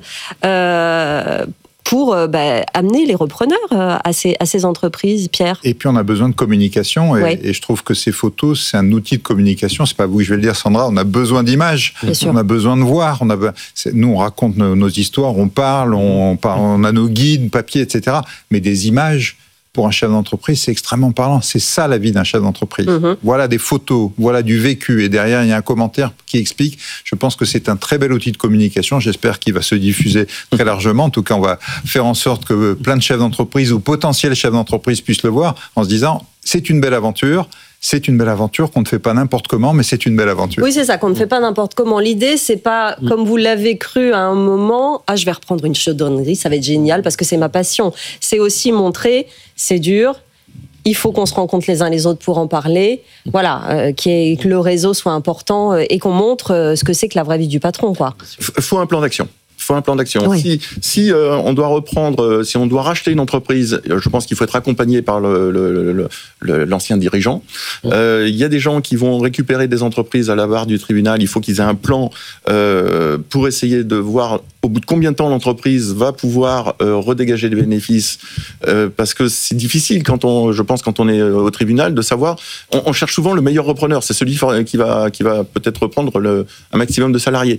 pour amener les repreneurs à ces entreprises, Pierre. Et puis on a besoin de communication, et je trouve que ces photos, c'est un outil de communication. C'est pas vous que je vais le dire, Sandra, on a besoin d'images, on a besoin de voir. Nous, on raconte nos histoires, on parle, on a nos guides, papier, etc. Mais des images, pour un chef d'entreprise, c'est extrêmement parlant. C'est ça la vie d'un chef d'entreprise. Voilà des photos, voilà du vécu, et derrière il y a un commentaire qui explique. Je pense que c'est un très bel outil de communication. J'espère qu'il va se diffuser très largement. En tout cas, on va faire en sorte que plein de chefs d'entreprise ou potentiels chefs d'entreprise puissent le voir en se disant c'est une belle aventure. C'est une belle aventure qu'on ne fait pas n'importe comment, mais c'est une belle aventure. Oui, c'est ça, qu'on ne fait pas n'importe comment. L'idée, c'est pas, comme vous l'avez cru à un moment, je vais reprendre une chaudronnerie, ça va être génial parce que c'est ma passion. C'est aussi montrer, c'est dur, il faut qu'on se rencontre les uns les autres pour en parler. Voilà, que le réseau soit important et qu'on montre ce que c'est que la vraie vie du patron, quoi. Faut un plan d'action. Il faut un plan d'action. Oui. Si on doit reprendre, si on doit racheter une entreprise, je pense qu'il faut être accompagné par l'ancien dirigeant. Il y a des gens qui vont récupérer des entreprises à la barre du tribunal. Il faut qu'ils aient un plan pour essayer de voir au bout de combien de temps l'entreprise va pouvoir redégager des bénéfices. Parce que c'est difficile quand on est au tribunal de savoir. On cherche souvent le meilleur repreneur. C'est celui qui va peut-être reprendre un maximum de salariés.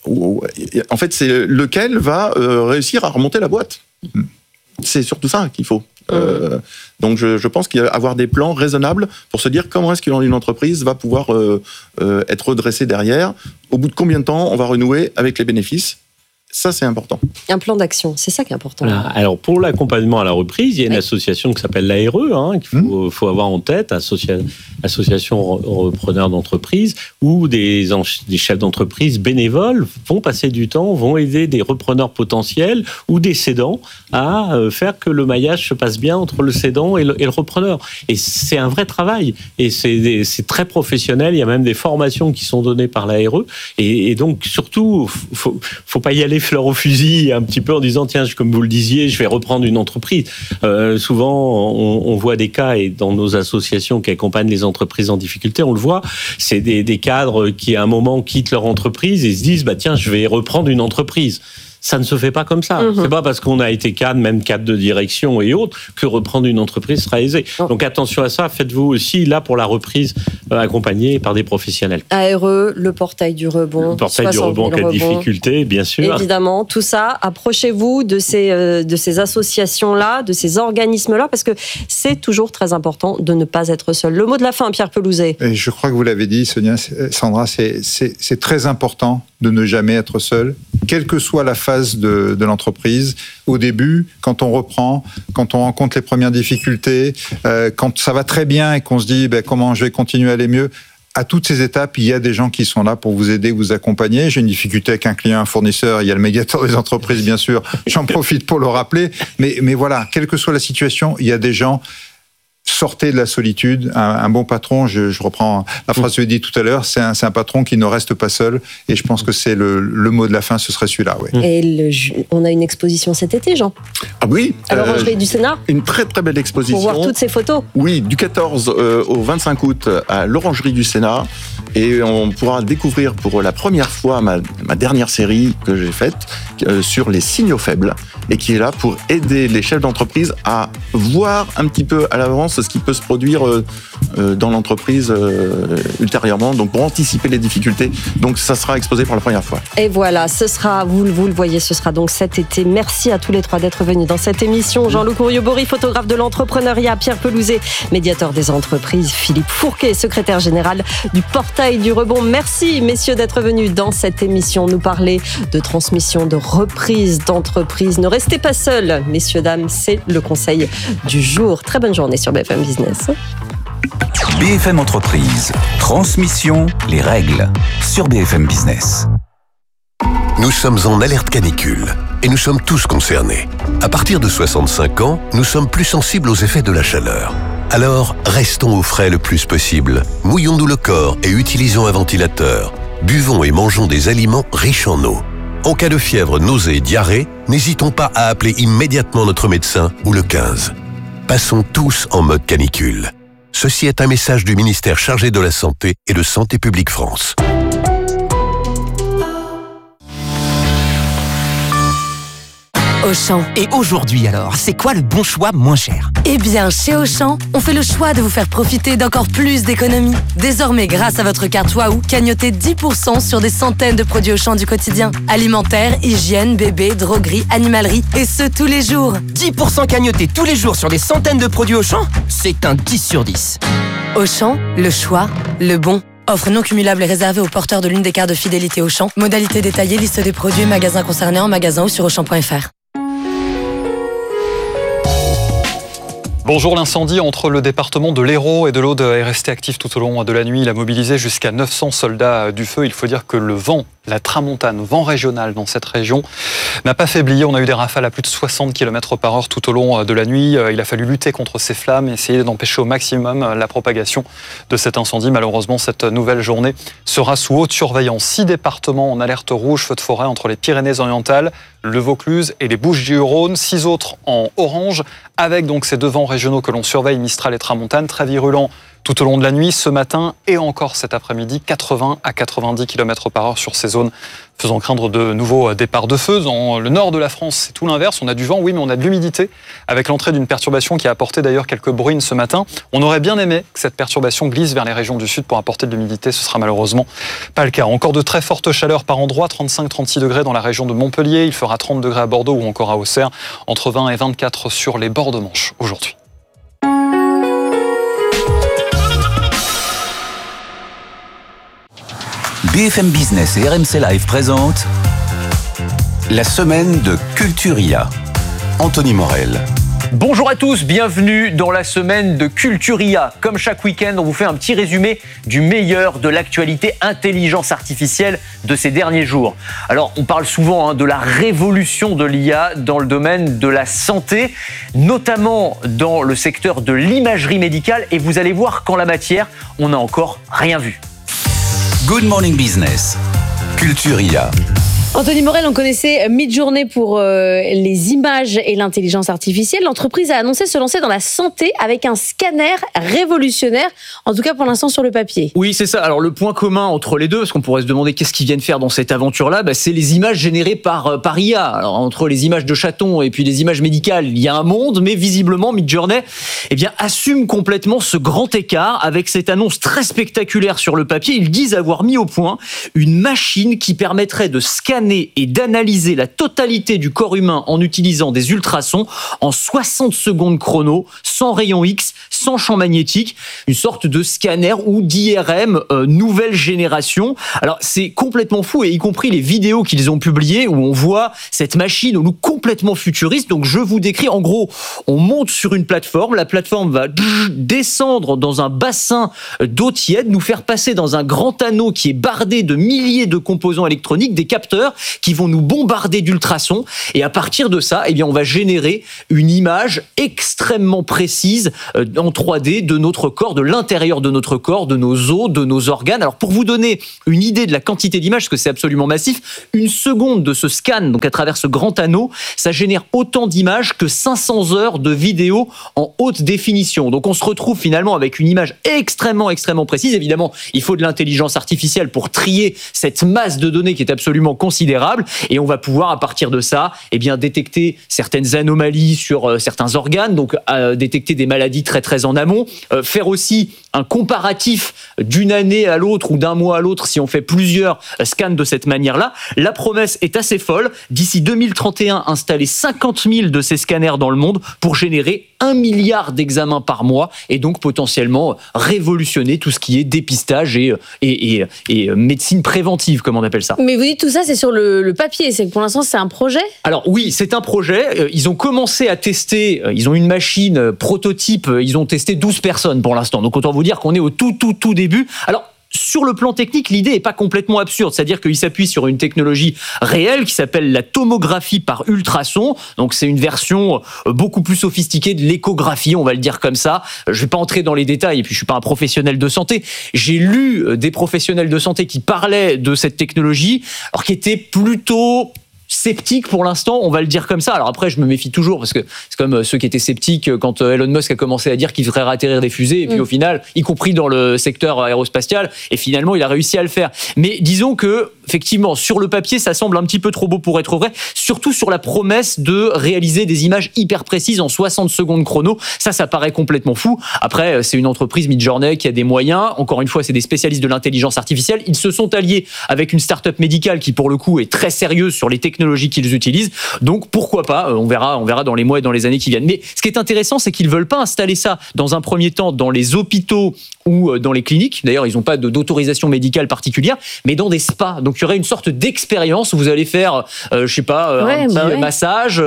En fait, c'est lequel va réussir à remonter la boîte. C'est surtout ça qu'il faut. Donc, je pense qu'il y a avoir des plans raisonnables pour se dire comment est-ce qu'une entreprise va pouvoir être redressée derrière. Au bout de combien de temps on va renouer avec les bénéfices. Ça, c'est important. Un plan d'action, c'est ça qui est important. Voilà. Alors, pour l'accompagnement à la reprise, il y a une association qui s'appelle l'ARE, qu'il faut avoir en tête, association repreneurs d'entreprise, où des chefs d'entreprise bénévoles vont passer du temps, vont aider des repreneurs potentiels ou des cédants à faire que le maillage se passe bien entre le cédant et le repreneur. Et c'est un vrai travail. Et c'est très professionnel. Il y a même des formations qui sont données par l'ARE. Et donc, surtout, faut pas y aller fleur au fusil un petit peu en disant tiens, comme vous le disiez, je vais reprendre une entreprise. Souvent on voit des cas, et dans nos associations qui accompagnent les entreprises en difficulté, on le voit, c'est des cadres qui à un moment quittent leur entreprise et se disent tiens, je vais reprendre une entreprise. ça ne se fait pas comme ça. C'est pas parce qu'on a été cadre, même cadre de direction et autres, que reprendre une entreprise sera aisé. Donc attention à ça, faites-vous aussi là pour la reprise accompagnée par des professionnels. ARE, le portail du rebond. Le portail du rebond, quelle difficulté, bien sûr. Évidemment, tout ça, approchez-vous de ces associations-là, de ces organismes-là, parce que c'est toujours très important de ne pas être seul. Le mot de la fin, Pierre Pelouzet. Et je crois que vous l'avez dit, Sandra, c'est très important de ne jamais être seul, quelle que soit la phase de l'entreprise. Au début, quand on reprend, quand on rencontre les premières difficultés, quand ça va très bien et qu'on se dit comment je vais continuer à aller mieux, à toutes ces étapes, il y a des gens qui sont là pour vous aider, vous accompagner. J'ai une difficulté avec un client, un fournisseur, il y a le médiateur des entreprises, bien sûr. J'en profite pour le rappeler. Mais voilà, quelle que soit la situation, il y a des gens. Sortez de la solitude. Un bon patron, je reprends la phrase que je l'ai dit tout à l'heure, c'est un patron qui ne reste pas seul. Et je pense que c'est le mot de la fin, ce serait celui-là. Oui. Et on a une exposition cet été, Jean. Ah oui. À l'Orangerie du Sénat. Une très très belle exposition. Pour voir toutes ces photos. Oui, du 14 au 25 août à l'Orangerie du Sénat. Et on pourra découvrir pour la première fois ma dernière série que j'ai faite sur les signaux faibles et qui est là pour aider les chefs d'entreprise à voir un petit peu à l'avance ce qui peut se produire dans l'entreprise ultérieurement, donc pour anticiper les difficultés. Donc ça sera exposé pour la première fois. Et voilà, ce sera, vous le voyez, ce sera donc cet été. Merci à tous les trois d'être venus dans cette émission. Jean-Luc Courriot-Bory, photographe de l'entrepreneuriat, Pierre Pelouzet, médiateur des entreprises, Philippe Fourquet, secrétaire général du portail du rebond. Merci messieurs d'être venus dans cette émission nous parler de transmission, de reprise d'entreprise. Ne restez pas seuls, messieurs, dames, c'est le conseil du jour. Très bonne journée sur BFM Business. BFM Entreprise, transmission, les règles, sur BFM Business. Nous sommes en alerte canicule et nous sommes tous concernés. À partir de 65 ans, nous sommes plus sensibles aux effets de la chaleur. Alors, restons au frais le plus possible. Mouillons-nous le corps et utilisons un ventilateur. Buvons et mangeons des aliments riches en eau. En cas de fièvre, nausée et diarrhée, n'hésitons pas à appeler immédiatement notre médecin ou le 15. Passons tous en mode canicule. Ceci est un message du ministère chargé de la Santé et de Santé publique France. Auchan. Et aujourd'hui alors, c'est quoi le bon choix moins cher ? Eh bien, chez Auchan, on fait le choix de vous faire profiter d'encore plus d'économies. Désormais, grâce à votre carte Waouh, cagnotez 10% sur des centaines de produits Auchan du quotidien. Alimentaire, hygiène, bébé, droguerie, animalerie, et ce tous les jours. 10% cagnotés tous les jours sur des centaines de produits Auchan ? C'est un 10 sur 10. Auchan, le choix, le bon. Offre non cumulable et réservée aux porteurs de l'une des cartes de fidélité Auchan. Modalité détaillée, liste des produits et magasins concernés en magasin ou sur Auchan.fr. Bonjour, l'incendie entre le département de l'Hérault et de l'Aude est resté actif tout au long de la nuit. Il a mobilisé jusqu'à 900 soldats du feu. Il faut dire que le vent, la tramontane, vent régional dans cette région, n'a pas faibli. On a eu des rafales à plus de 60 km/h tout au long de la nuit. Il a fallu lutter contre ces flammes, essayer d'empêcher au maximum la propagation de cet incendie. Malheureusement, cette nouvelle journée sera sous haute surveillance. 6 départements en alerte rouge, feu de forêt entre les Pyrénées-Orientales, le Vaucluse et les Bouches-du-Rhône. 6 autres en orange, avec donc ces 2 vents régionaux que l'on surveille, Mistral et Tramontane, très virulents tout au long de la nuit, ce matin et encore cet après-midi, 80 à 90 km/h sur ces zones, faisant craindre de nouveaux départs de feu. Dans le nord de la France, c'est tout l'inverse. On a du vent, oui, mais on a de l'humidité, avec l'entrée d'une perturbation qui a apporté d'ailleurs quelques bruines ce matin. On aurait bien aimé que cette perturbation glisse vers les régions du sud pour apporter de l'humidité. Ce sera malheureusement pas le cas. Encore de très fortes chaleurs par endroits, 35-36 degrés dans la région de Montpellier. Il fera 30 degrés à Bordeaux ou encore à Auxerre, entre 20 et 24 sur les bords de Manche aujourd'hui. BFM Business et RMC Live présentent la semaine de Culturia. Anthony Morel. Bonjour à tous, bienvenue dans la semaine de Culturia. Comme chaque week-end, on vous fait un petit résumé du meilleur de l'actualité intelligence artificielle de ces derniers jours. Alors, on parle souvent de la révolution de l'IA dans le domaine de la santé, notamment dans le secteur de l'imagerie médicale. Et vous allez voir qu'en la matière, on n'a encore rien vu. Good Morning Business, Culturia. Anthony Morel, on connaissait Midjourney pour les images et l'intelligence artificielle. L'entreprise a annoncé se lancer dans la santé avec un scanner révolutionnaire, en tout cas pour l'instant sur le papier. Oui, c'est ça. Alors le point commun entre les deux, parce qu'on pourrait se demander qu'est-ce qu'ils viennent faire dans cette aventure-là, c'est les images générées par IA. Alors entre les images de chatons et puis les images médicales, il y a un monde, mais visiblement Midjourney assume complètement ce grand écart avec cette annonce très spectaculaire sur le papier. Ils disent avoir mis au point une machine qui permettrait de scanner et d'analyser la totalité du corps humain en utilisant des ultrasons en 60 secondes chrono, sans rayon X, sans champ magnétique, une sorte de scanner ou d'IRM nouvelle génération. Alors c'est complètement fou, et y compris les vidéos qu'ils ont publiées où on voit cette machine au look complètement futuriste. Donc je vous décris, en gros, on monte sur une plateforme, la plateforme va descendre dans un bassin d'eau tiède, nous faire passer dans un grand anneau qui est bardé de milliers de composants électroniques, des capteurs qui vont nous bombarder d'ultrasons, et à partir de ça, on va générer une image extrêmement précise en 3D de notre corps, de l'intérieur de notre corps, de nos os, de nos organes. Alors pour vous donner une idée de la quantité d'images, parce que c'est absolument massif, une seconde de ce scan, donc à travers ce grand anneau, ça génère autant d'images que 500 heures de vidéo en haute définition. Donc on se retrouve finalement avec une image extrêmement précise. Évidemment, il faut de l'intelligence artificielle pour trier cette masse de données qui est absolument considérable, et on va pouvoir à partir de ça détecter certaines anomalies sur certains organes, donc détecter des maladies très en amont, faire aussi un comparatif d'une année à l'autre ou d'un mois à l'autre si on fait plusieurs scans de cette manière-là. La promesse est assez folle. D'ici 2031, installer 50 000 de ces scanners dans le monde pour générer 1 milliard d'examens par mois, et donc potentiellement révolutionner tout ce qui est dépistage et médecine préventive, comme on appelle ça. Mais vous dites tout ça, c'est sur le papier, c'est que pour l'instant c'est un projet ? Alors oui, c'est un projet. Ils ont commencé à tester, ils ont une machine prototype, ils ont testé 12 personnes pour l'instant. Donc autant vous dire qu'on est au tout début. Alors sur le plan technique, l'idée n'est pas complètement absurde. C'est-à-dire qu'il s'appuie sur une technologie réelle qui s'appelle la tomographie par ultrason. Donc c'est une version beaucoup plus sophistiquée de l'échographie, on va le dire comme ça. Je ne vais pas entrer dans les détails, et puis je ne suis pas un professionnel de santé. J'ai lu des professionnels de santé qui parlaient de cette technologie, alors qui étaient plutôt sceptique pour l'instant, on va le dire comme ça. Alors après, je me méfie toujours, parce que c'est comme ceux qui étaient sceptiques quand Elon Musk a commencé à dire qu'il ferait atterrir des fusées, et puis au final, y compris dans le secteur aérospatial, et finalement, il a réussi à le faire. Mais disons que, effectivement, sur le papier, ça semble un petit peu trop beau pour être vrai, surtout sur la promesse de réaliser des images hyper précises en 60 secondes chrono. Ça paraît complètement fou. Après, c'est une entreprise, Midjourney, qui a des moyens. Encore une fois, c'est des spécialistes de l'intelligence artificielle. Ils se sont alliés avec une start-up médicale qui, pour le coup, est très sérieuse sur les technologies qu'ils utilisent. Donc, pourquoi pas, on verra dans les mois et dans les années qui viennent. Mais ce qui est intéressant, c'est qu'ils ne veulent pas installer ça dans un premier temps dans les hôpitaux ou dans les cliniques. D'ailleurs, ils n'ont pas d'autorisation médicale particulière, mais dans des spas. Donc, il y aurait une sorte d'expérience où vous allez faire, un petit massage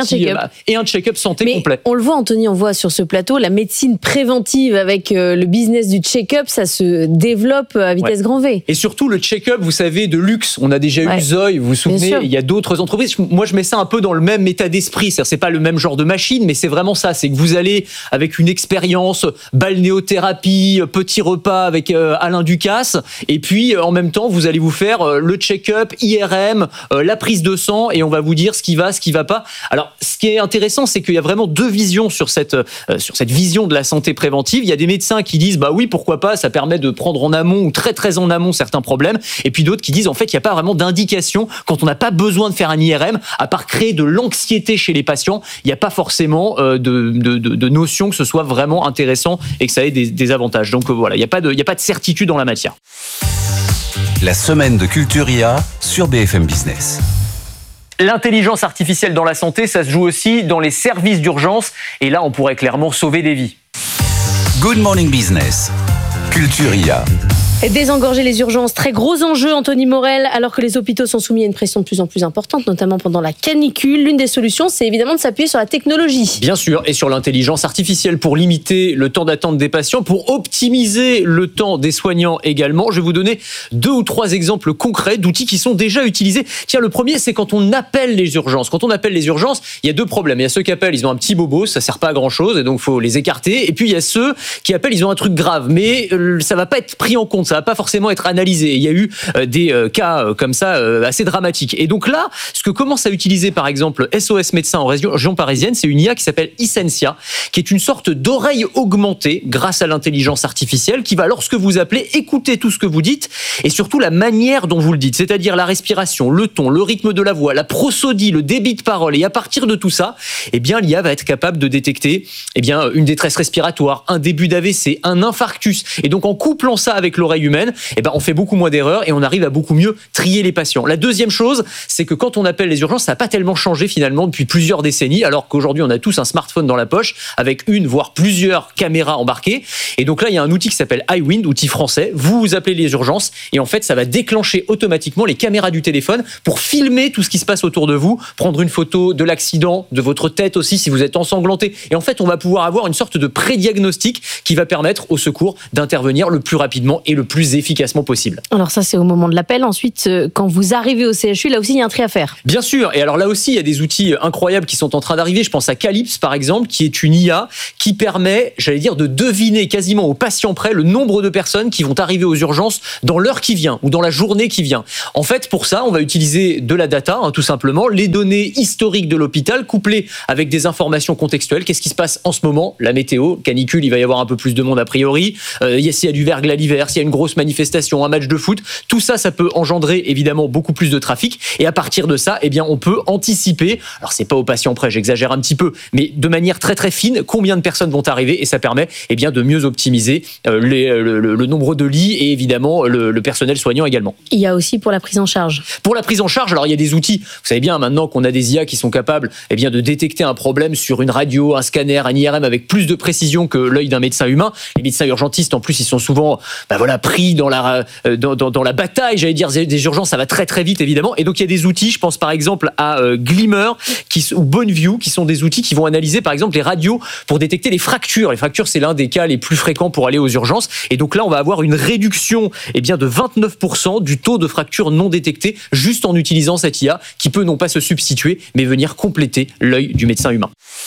et un check-up santé complet. On le voit, Anthony, on voit sur ce plateau, la médecine préventive avec le business du check-up, ça se développe à vitesse grand V. Et surtout, le check-up, vous savez, de luxe. On a déjà eu Zoï, vous vous souvenez, il y a d'autres entreprises. Moi, je mets ça un peu dans le même état d'esprit. C'est pas le même genre de machine, mais c'est vraiment ça. C'est que vous allez avec une expérience balnéothérapie, petit repas avec Alain Ducasse, et puis en même temps, vous allez vous faire le check-up, IRM, la prise de sang, et on va vous dire ce qui va pas. Alors, ce qui est intéressant, c'est qu'il y a vraiment deux visions sur cette vision de la santé préventive. Il y a des médecins qui disent, bah oui, pourquoi pas, ça permet de prendre en amont ou très en amont certains problèmes, et puis d'autres qui disent, en fait, il n'y a pas vraiment d'indication quand on n'a pas besoin de faire un IRM, à part créer de l'anxiété chez les patients. Il n'y a pas forcément de notion que ce soit vraiment intéressant et que ça ait des avantages. Donc voilà, il n'y a pas de certitude en la matière. La semaine de Culture IA sur BFM Business. L'intelligence artificielle dans la santé, ça se joue aussi dans les services d'urgence, et là, on pourrait clairement sauver des vies. Good Morning Business, Culture IA. Désengorger les urgences, très gros enjeu, Anthony Morel, alors que les hôpitaux sont soumis à une pression de plus en plus importante, notamment pendant la canicule. L'une des solutions, c'est évidemment de s'appuyer sur la technologie. Bien sûr, et sur l'intelligence artificielle pour limiter le temps d'attente des patients, pour optimiser le temps des soignants également. Je vais vous donner 2 ou 3 exemples concrets d'outils qui sont déjà utilisés. Tiens, le premier, c'est quand on appelle les urgences. Quand on appelle les urgences, il y a 2 problèmes. Il y a ceux qui appellent, ils ont un petit bobo, ça sert pas à grand chose, et donc faut les écarter. Et puis il y a ceux qui appellent, ils ont un truc grave, mais ça va pas être pris en compte. ça va pas forcément être analysé. Il y a eu des cas comme ça assez dramatiques. Et donc là, ce que commence à utiliser par exemple SOS Médecins en région parisienne, c'est une IA qui s'appelle Essentia, qui est une sorte d'oreille augmentée grâce à l'intelligence artificielle qui va, lorsque vous appelez, écouter tout ce que vous dites et surtout la manière dont vous le dites, c'est-à-dire la respiration, le ton, le rythme de la voix, la prosodie, le débit de parole. Et à partir de tout ça, eh bien, l'IA va être capable de détecter une détresse respiratoire, un début d'AVC, un infarctus. Et donc, en couplant ça avec l'oreille humaine, on fait beaucoup moins d'erreurs et on arrive à beaucoup mieux trier les patients. La deuxième chose, c'est que quand on appelle les urgences, ça n'a pas tellement changé finalement depuis plusieurs décennies, alors qu'aujourd'hui, on a tous un smartphone dans la poche avec une, voire plusieurs caméras embarquées. Et donc là, il y a un outil qui s'appelle iWind, outil français. Vous appelez les urgences et en fait, ça va déclencher automatiquement les caméras du téléphone pour filmer tout ce qui se passe autour de vous, prendre une photo de l'accident, de votre tête aussi si vous êtes ensanglanté. Et en fait, on va pouvoir avoir une sorte de pré-diagnostic qui va permettre au secours d'intervenir le plus rapidement et le plus efficacement possible. Alors ça, c'est au moment de l'appel. Ensuite, quand vous arrivez au CHU, là aussi, il y a un tri à faire. Bien sûr. Et alors là aussi, il y a des outils incroyables qui sont en train d'arriver. Je pense à Calypse, par exemple, qui est une IA qui permet, de deviner quasiment au patient près le nombre de personnes qui vont arriver aux urgences dans l'heure qui vient ou dans la journée qui vient. En fait, pour ça, on va utiliser de la data, tout simplement, les données historiques de l'hôpital couplées avec des informations contextuelles. Qu'est-ce qui se passe en ce moment? La météo, canicule, il va y avoir un peu plus de monde a priori. S'il y a du verglas l'hiver, s'il y a une grosse manifestation, un match de foot, tout ça, ça peut engendrer évidemment beaucoup plus de trafic. Et à partir de ça, on peut anticiper. Alors, c'est pas au patient près, j'exagère un petit peu, mais de manière très très fine, combien de personnes vont arriver et ça permet de mieux optimiser le nombre de lits et évidemment le personnel soignant également. Il y a aussi pour la prise en charge. Pour la prise en charge, alors il y a des outils. Vous savez bien maintenant qu'on a des IA qui sont capables de détecter un problème sur une radio, un scanner, un IRM avec plus de précision que l'œil d'un médecin humain. Les médecins urgentistes, en plus, ils sont souvent pris dans la bataille, des urgences. Ça va très très vite évidemment. Et donc il y a des outils. Je pense par exemple à Glimmer ou Boneview, qui sont des outils qui vont analyser par exemple les radios pour détecter les fractures. Les fractures, c'est l'un des cas les plus fréquents pour aller aux urgences. Et donc là, on va avoir une réduction de 29% du taux de fractures non détectées juste en utilisant cette IA qui peut non pas se substituer, mais venir compléter l'œil du médecin humain.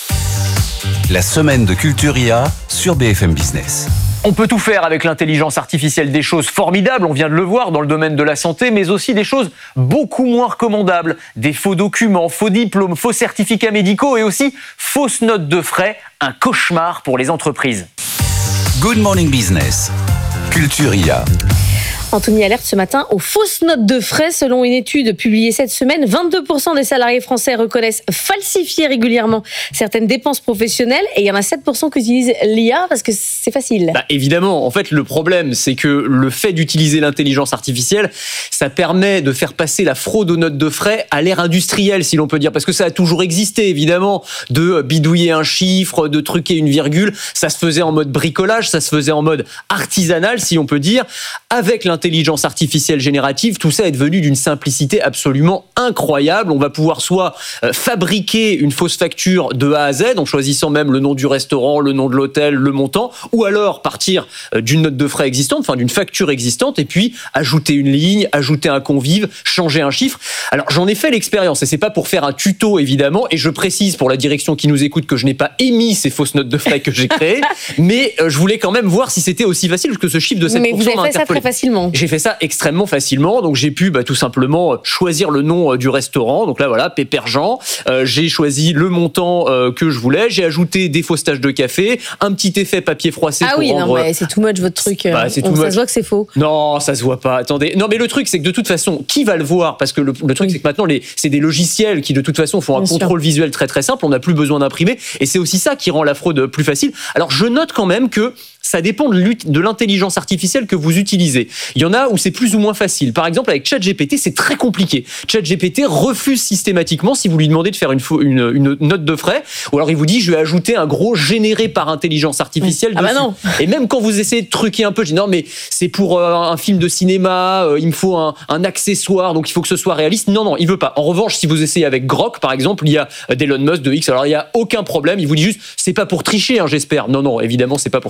La semaine de Culture IA sur BFM Business. On peut tout faire avec l'intelligence artificielle, des choses formidables, on vient de le voir dans le domaine de la santé, mais aussi des choses beaucoup moins recommandables. Des faux documents, faux diplômes, faux certificats médicaux et aussi fausses notes de frais. Un cauchemar pour les entreprises. Good Morning Business. Culture IA. Anthony alerte ce matin aux fausses notes de frais. Selon une étude publiée cette semaine, 22% des salariés français reconnaissent falsifier régulièrement certaines dépenses professionnelles et il y en a 7% qui utilisent l'IA parce que c'est facile. Évidemment, en fait, le problème, c'est que le fait d'utiliser l'intelligence artificielle, ça permet de faire passer la fraude aux notes de frais à l'ère industrielle, si l'on peut dire, parce que ça a toujours existé, évidemment, de bidouiller un chiffre, de truquer une virgule. Ça se faisait en mode bricolage, ça se faisait en mode artisanal, si on peut dire, avec l'intelligence artificielle générative, tout ça est devenu d'une simplicité absolument incroyable. On va pouvoir soit fabriquer une fausse facture de A à Z, en choisissant même le nom du restaurant, le nom de l'hôtel, le montant, ou alors partir d'une note de frais existante, d'une facture existante, et puis ajouter une ligne, ajouter un convive, changer un chiffre. Alors j'en ai fait l'expérience, et c'est pas pour faire un tuto évidemment, et je précise pour la direction qui nous écoute que je n'ai pas émis ces fausses notes de frais que j'ai créées, mais je voulais quand même voir si c'était aussi facile, parce que ce chiffre de 7% Mais vous avez fait ça très facilement. J'ai fait ça extrêmement facilement, donc j'ai pu tout simplement choisir le nom du restaurant, donc là voilà, Pépère Jean, j'ai choisi le montant que je voulais, j'ai ajouté des fausses taches de café, un petit effet papier froissé pour rendre... non, mais c'est too much votre truc, ça se voit que c'est faux. Non, ça se voit pas, attendez. Non mais le truc c'est que de toute façon, qui va le voir? Parce que le truc c'est que maintenant c'est des logiciels qui de toute façon font un contrôle visuel très très simple, on n'a plus besoin d'imprimer, et c'est aussi ça qui rend la fraude plus facile. Alors je note quand même que ça dépend de l'intelligence artificielle que vous utilisez. Il y en a où c'est plus ou moins facile. Par exemple, avec ChatGPT, c'est très compliqué. ChatGPT refuse systématiquement si vous lui demandez de faire une note de frais, ou alors il vous dit je vais ajouter un gros généré par intelligence artificielle dessus. Non. Et même quand vous essayez de truquer un peu, je dis non mais c'est pour un film de cinéma, il me faut un accessoire, donc il faut que ce soit réaliste. Non, il veut pas. En revanche, si vous essayez avec Grok, par exemple, il y a d'Elon Musk de X, alors il y a aucun problème. Il vous dit juste c'est pas pour tricher, j'espère. Non, évidemment c'est pas pour tricher.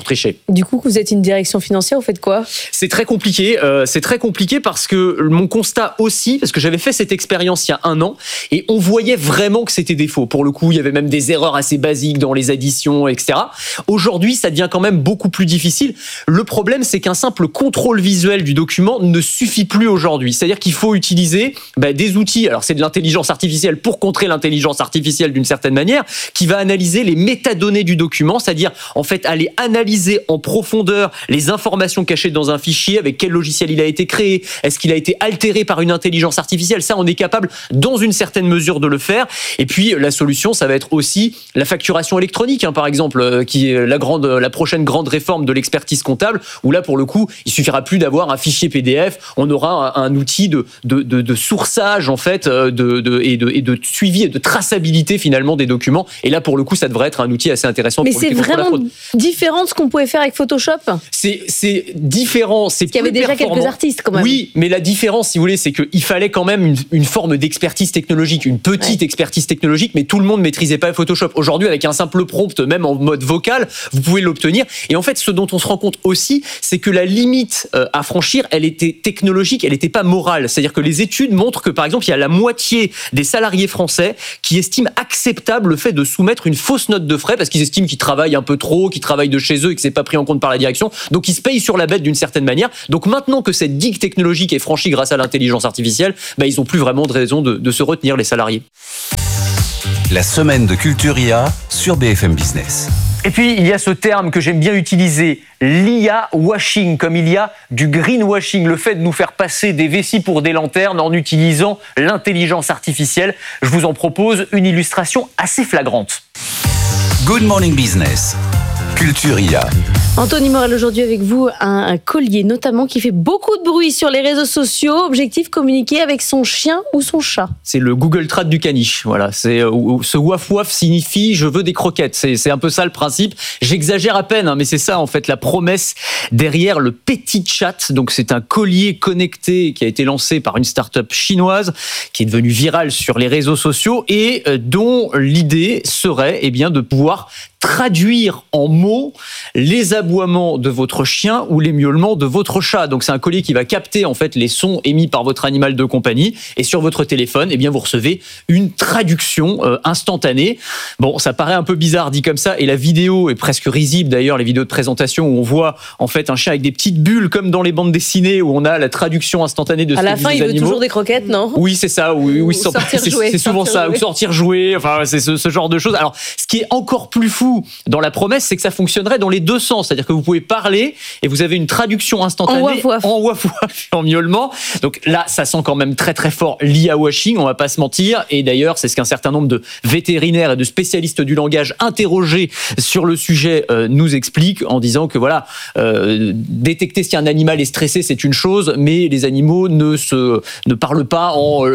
Du coup, vous êtes une direction financière, vous faites quoi ? C'est très compliqué. C'est très compliqué parce que mon constat aussi, parce que j'avais fait cette expérience il y a 1 an et on voyait vraiment que c'était des faux. Pour le coup, il y avait même des erreurs assez basiques dans les additions, etc. Aujourd'hui, ça devient quand même beaucoup plus difficile. Le problème, c'est qu'un simple contrôle visuel du document ne suffit plus aujourd'hui. C'est-à-dire qu'il faut utiliser des outils. Alors, c'est de l'intelligence artificielle pour contrer l'intelligence artificielle d'une certaine manière, qui va analyser les métadonnées du document, c'est-à-dire en fait aller analyser en profondeur les informations cachées dans un fichier, avec quel logiciel il a été créé, est-ce qu'il a été altéré par une intelligence artificielle. Ça, on est capable dans une certaine mesure de le faire. Et puis la solution, ça va être aussi la facturation électronique, par exemple, qui est la prochaine grande réforme de l'expertise comptable, où là, pour le coup, il suffira plus d'avoir un fichier PDF, on aura un outil de sourçage en fait, et de suivi et de traçabilité finalement des documents. Et là, pour le coup, ça devrait être un outil assez intéressant. Mais pour c'est vraiment différent de ce qu'on pouvait faire avec Photoshop. C'est différent. C'est parce qu'il y avait déjà quelques artistes quand même. Oui, mais la différence, si vous voulez, c'est qu'il fallait quand même une forme d'expertise technologique, une petite expertise technologique, mais tout le monde maîtrisait pas Photoshop. Aujourd'hui, avec un simple prompt, même en mode vocal, vous pouvez l'obtenir. Et en fait, ce dont on se rend compte aussi, c'est que la limite à franchir, elle était technologique, elle n'était pas morale. C'est-à-dire que les études montrent que, par exemple, il y a la moitié des salariés français qui estiment acceptable le fait de soumettre une fausse note de frais parce qu'ils estiment qu'ils travaillent un peu trop, qu'ils travaillent de chez eux et que c'est pas pris en compte par la direction. Donc ils se payent sur la bête d'une certaine manière. Donc maintenant que cette digue technologique est franchie grâce à l'intelligence artificielle, ils n'ont plus vraiment de raison de se retenir, les salariés. La semaine de Culturia sur BFM Business. Et puis, il y a ce terme que j'aime bien utiliser, l'IA washing, comme il y a du greenwashing, le fait de nous faire passer des vessies pour des lanternes en utilisant l'intelligence artificielle. Je vous en propose une illustration assez flagrante. Good Morning Business, Culturia. Anthony Morel, aujourd'hui avec vous, un collier notamment qui fait beaucoup de bruit sur les réseaux sociaux. Objectif, communiquer avec son chien ou son chat. C'est le Google Trad du caniche. Voilà, ce waf waf signifie je veux des croquettes. C'est un peu ça le principe. J'exagère à peine, mais c'est ça en fait la promesse derrière le Petit Chat. Donc c'est un collier connecté qui a été lancé par une start-up chinoise qui est devenue virale sur les réseaux sociaux et dont l'idée serait de pouvoir traduire en mots les aboiements de votre chien ou les miaulements de votre chat. Donc c'est un collier qui va capter en fait les sons émis par votre animal de compagnie et sur votre téléphone, vous recevez une traduction instantanée. Bon, ça paraît un peu bizarre dit comme ça et la vidéo est presque risible d'ailleurs, les vidéos de présentation où on voit en fait un chien avec des petites bulles comme dans les bandes dessinées où on a la traduction instantanée de ce que disent les animaux. À la fin, il veut toujours des croquettes, non ? Oui, c'est ça. C'est souvent ça. Ou sortir jouer. Enfin, c'est ce genre de choses. Alors, ce qui est encore plus fou dans la promesse, c'est que ça fonctionnerait dans les deux sens. C'est-à-dire que vous pouvez parler et vous avez une traduction instantanée en waf-waf, en miaulement. Donc là, ça sent quand même très très fort l'IA washing, on va pas se mentir. Et d'ailleurs, c'est ce qu'un certain nombre de vétérinaires et de spécialistes du langage interrogés sur le sujet nous expliquent en disant que détecter si un animal est stressé, c'est une chose, mais les animaux ne parlent pas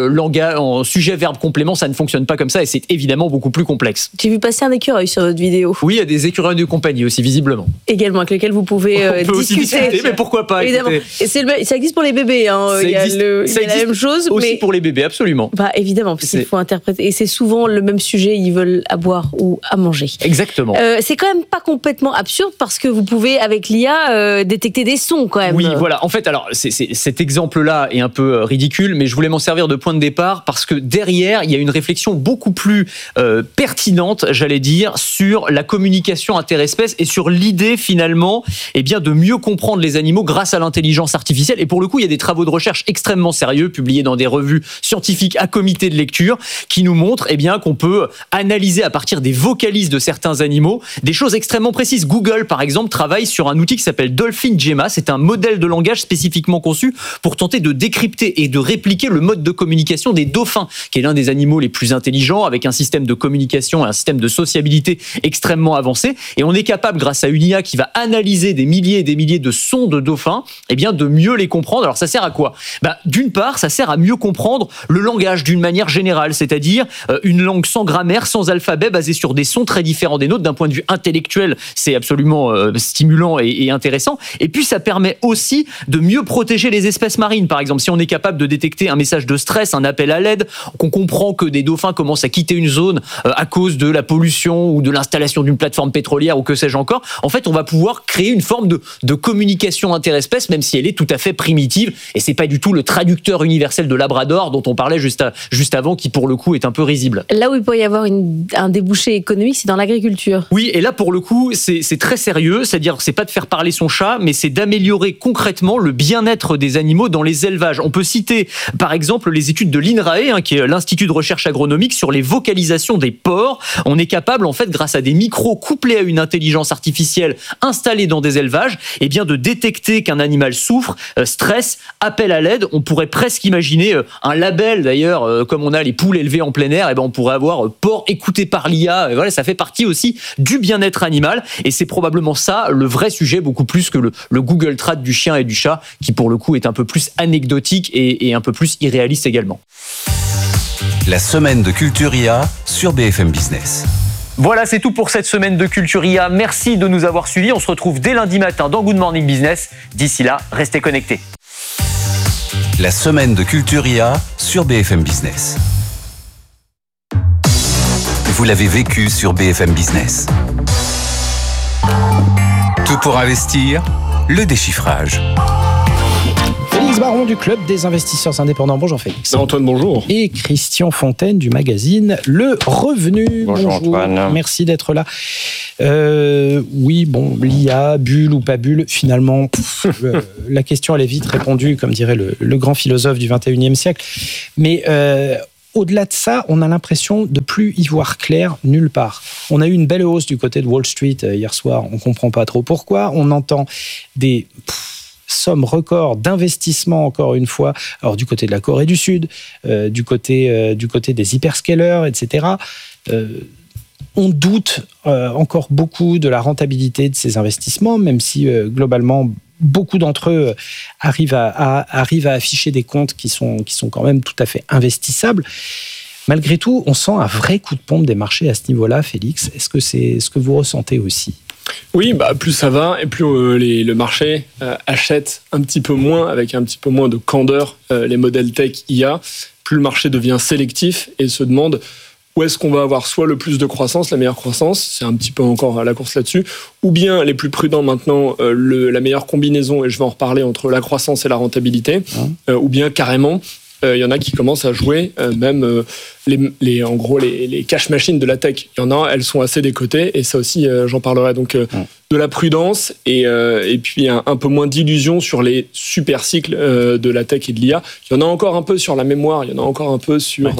en sujet, verbe, complément. Ça ne fonctionne pas comme ça et c'est évidemment beaucoup plus complexe. J'ai vu passer un écureuil sur votre vidéo. Oui, il y a des écureuils de compagnie aussi, visiblement. Également, avec lesquels vous pouvez discuter. Aussi discuter, mais pourquoi pas. Évidemment. Et ça existe pour les bébés. Il y a la même chose. Aussi pour les bébés, absolument. Évidemment, parce qu'il faut interpréter. Et c'est souvent le même sujet, ils veulent à boire ou à manger. Exactement. C'est quand même pas complètement absurde parce que vous pouvez, avec l'IA, détecter des sons quand même. Oui, voilà. En fait, alors, cet exemple-là est un peu ridicule, mais je voulais m'en servir de point de départ parce que derrière, il y a une réflexion beaucoup plus pertinente, j'allais dire, sur la communication interespèces et sur l'idée finalement de mieux comprendre les animaux grâce à l'intelligence artificielle. Et pour le coup, il y a des travaux de recherche extrêmement sérieux publiés dans des revues scientifiques à comité de lecture qui nous montrent qu'on peut analyser à partir des vocalises de certains animaux des choses extrêmement précises. Google, par exemple, travaille sur un outil qui s'appelle Dolphin Gemma. C'est un modèle de langage spécifiquement conçu pour tenter de décrypter et de répliquer le mode de communication des dauphins, qui est l'un des animaux les plus intelligents, avec un système de communication et un système de sociabilité extrêmement avancé. Et on est capable, grâce à une IA qui va analyser des milliers et des milliers de sons de dauphins, de mieux les comprendre. Alors ça sert à quoi ? D'une part, ça sert à mieux comprendre le langage d'une manière générale, c'est-à-dire une langue sans grammaire, sans alphabet, basée sur des sons très différents des nôtres. D'un point de vue intellectuel, c'est absolument stimulant et intéressant. Et puis ça permet aussi de mieux protéger les espèces marines. Par exemple, si on est capable de détecter un message de stress, un appel à l'aide, qu'on comprend que des dauphins commencent à quitter une zone à cause de la pollution ou de l'installation création d'une plateforme pétrolière ou que sais-je encore. En fait, on va pouvoir créer une forme de communication interespèces, même si elle est tout à fait primitive. Et c'est pas du tout le traducteur universel de Labrador dont on parlait juste avant, qui pour le coup est un peu risible. Là où il pourrait y avoir un débouché économique, c'est dans l'agriculture. Oui, et là pour le coup, c'est très sérieux. C'est-à-dire que c'est pas de faire parler son chat, mais c'est d'améliorer concrètement le bien-être des animaux dans les élevages. On peut citer par exemple les études de l'INRAE, qui est l'Institut de recherche agronomique, sur les vocalisations des porcs. On est capable, en fait, grâce à des micros couplés à une intelligence artificielle installée dans des élevages, eh bien, de détecter qu'un animal souffre, stresse, appelle à l'aide. On pourrait presque imaginer un label, d'ailleurs, comme on a les poules élevées en plein air, eh ben, on pourrait avoir porc écouté par l'IA. Et voilà, ça fait partie aussi du bien-être animal. Et c'est probablement ça le vrai sujet, beaucoup plus que le Google Trad du chien et du chat, qui pour le coup est un peu plus anecdotique et un peu plus irréaliste également. La semaine de Culturia sur BFM Business. Voilà, c'est tout pour cette semaine de Culturia. Merci de nous avoir suivis. On se retrouve dès lundi matin dans Good Morning Business. D'ici là, restez connectés. La semaine de Culturia sur BFM Business. Vous l'avez vécu sur BFM Business. Tout pour investir, le déchiffrage. Félix Baron du Club des investisseurs indépendants. Bonjour Félix. Antoine, bonjour. Et Christian Fontaine du magazine Le Revenu. Bonjour Antoine. Merci d'être là. Oui, bon, l'IA, bulle ou pas bulle, finalement, la question elle est vite répondue, comme dirait le grand philosophe du 21e siècle. Mais au-delà de ça, on a l'impression de plus y voir clair nulle part. On a eu une belle hausse du côté de Wall Street hier soir, on ne comprend pas trop pourquoi. On entend des sommes records d'investissement, encore une fois, alors du côté de la Corée du Sud, du côté des hyperscalers, etc. On doute encore beaucoup de la rentabilité de ces investissements, même si globalement, beaucoup d'entre eux arrivent à afficher des comptes qui sont quand même tout à fait investissables. Malgré tout, on sent un vrai coup de pompe des marchés à ce niveau-là, Félix. Est-ce que c'est ce que vous ressentez aussi ? Oui, plus ça va et plus le marché achète un petit peu moins, avec un petit peu moins de candeur, les modèles tech IA. Plus le marché devient sélectif et se demande où est-ce qu'on va avoir soit le plus de croissance, la meilleure croissance, c'est un petit peu encore à la course là-dessus, ou bien les plus prudents maintenant, la meilleure combinaison, et je vais en reparler, entre la croissance et la rentabilité, ou bien carrément, il y en a qui commencent à jouer même en gros les cash machines de la tech. Il y en a, elles sont assez décotées, et ça aussi j'en parlerai. Donc de la prudence et puis un peu moins d'illusion sur les super cycles de la tech et de l'IA. Il y en a encore un peu sur la mémoire, il y en a encore un peu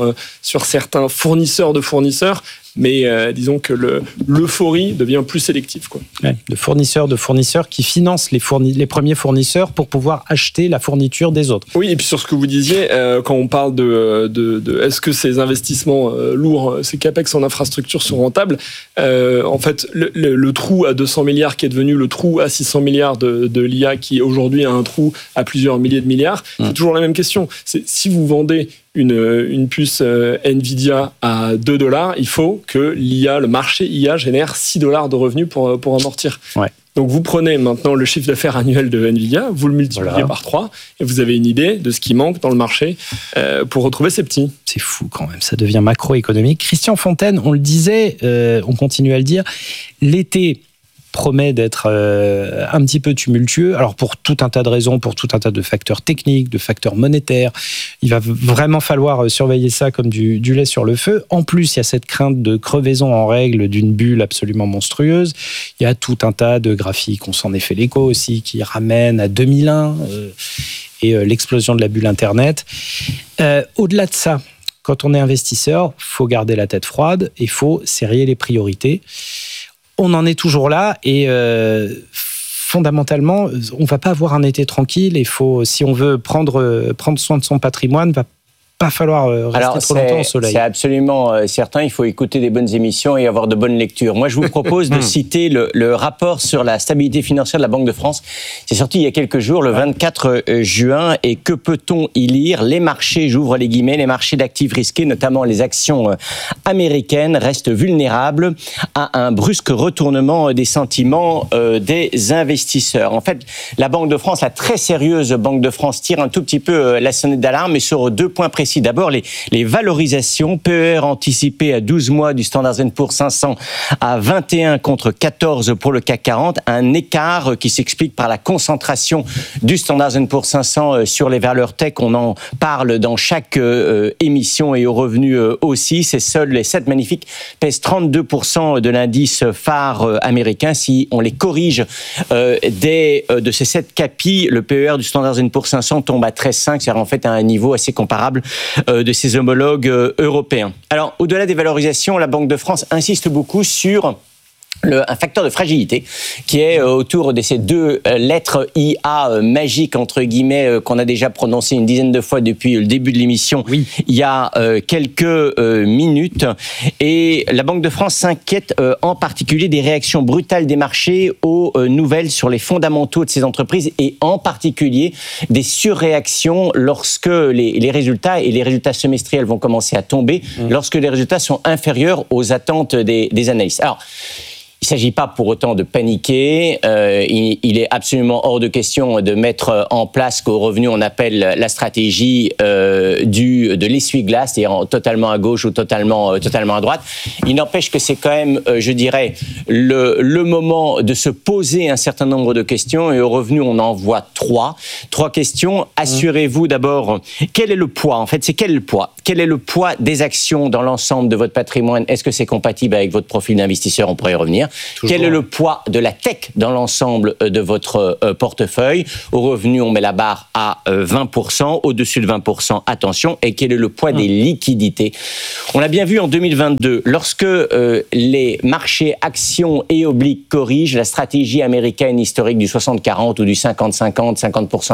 sur certains fournisseurs de fournisseurs, mais disons que l'euphorie devient plus sélective, quoi. Ouais, de fournisseurs qui financent les premiers fournisseurs pour pouvoir acheter la fourniture des autres. Oui, et puis sur ce que vous disiez, quand on parle de est-ce que ces investissements lourds, ces capex en infrastructure sont rentables, en fait, le trou à 200 milliards qui est devenu le trou à 600 milliards de l'IA, qui aujourd'hui a un trou à plusieurs milliers de milliards, c'est toujours la même question. C'est si vous vendez une puce Nvidia à $2, il faut que l'IA, le marché IA, génère $6 de revenus pour amortir. Ouais. Donc vous prenez maintenant le chiffre d'affaires annuel de Nvidia, vous le multipliez par 3 et vous avez une idée de ce qui manque dans le marché pour retrouver ces petits. C'est fou quand même, ça devient macroéconomique. Christian Fontaine, on le disait, on continue à le dire, l'été promet d'être un petit peu tumultueux. Alors pour tout un tas de raisons, pour tout un tas de facteurs techniques, de facteurs monétaires, il va vraiment falloir surveiller ça comme du lait sur le feu. En plus, il y a cette crainte de crevaison en règle d'une bulle absolument monstrueuse. Il y a tout un tas de graphiques, on s'en est fait l'écho aussi, qui ramènent à 2001 et l'explosion de la bulle Internet. Au-delà de ça, quand on est investisseur, il faut garder la tête froide et il faut serrer les priorités. On en est toujours là et fondamentalement, on ne va pas avoir un été tranquille. Il faut, si on veut prendre soin de son patrimoine, il ne va pas falloir rester trop longtemps au soleil. C'est absolument certain, il faut écouter des bonnes émissions et avoir de bonnes lectures. Moi, je vous propose de citer le rapport sur la stabilité financière de la Banque de France. C'est sorti il y a quelques jours, le 24 juin, et que peut-on y lire ? Les marchés, j'ouvre les guillemets, les marchés d'actifs risqués, notamment les actions américaines, restent vulnérables à un brusque retournement des sentiments des investisseurs. En fait, la Banque de France, la très sérieuse Banque de France, tire un tout petit peu la sonnette d'alarme, mais sur 2 points précis précis. D'abord, les valorisations, PER anticipé à 12 mois du Standard & Poor's 500 à 21 contre 14 pour le CAC 40, un écart qui s'explique par la concentration du Standard & Poor's 500 sur les valeurs tech. On en parle dans chaque émission et aux revenus aussi. Ces seuls les 7 magnifiques pèsent 32% de l'indice phare américain. Si on les corrige de ces 7 capis, le PER du Standard & Poor's 500 tombe à 13,5, c'est-à-dire en fait à un niveau assez comparable de ses homologues européens. Alors, au-delà des valorisations, la Banque de France insiste beaucoup sur un facteur de fragilité qui est autour de ces 2 lettres IA magiques entre guillemets qu'on a déjà prononcées une dizaine de fois depuis le début de l'émission il y a quelques minutes, et la Banque de France s'inquiète en particulier des réactions brutales des marchés aux nouvelles sur les fondamentaux de ces entreprises, et en particulier des surréactions lorsque les résultats et les résultats semestriels vont commencer à tomber, lorsque les résultats sont inférieurs aux attentes des analystes. Alors, il ne s'agit pas pour autant de paniquer. Il est absolument hors de question de mettre en place qu'au revenu on appelle la stratégie de l'essuie-glace, c'est-à-dire totalement à gauche ou totalement à droite. Il n'empêche que c'est quand même, je dirais, le moment de se poser un certain nombre de questions. Et au revenu, on en voit 3 questions. Assurez-vous d'abord, quel est le poids ? En fait, c'est quel est le poids ? Quel est le poids des actions dans l'ensemble de votre patrimoine ? Est-ce que c'est compatible avec votre profil d'investisseur ? On pourrait y revenir. Toujours. Quel est le poids de la tech dans l'ensemble de votre portefeuille ? Au revenu, on met la barre à 20%. Au-dessus de 20%, attention. Et quel est le poids des liquidités ? On l'a bien vu en 2022. Lorsque les marchés actions et obliques corrigent, la stratégie américaine historique du 60-40 ou du 50-50, 50%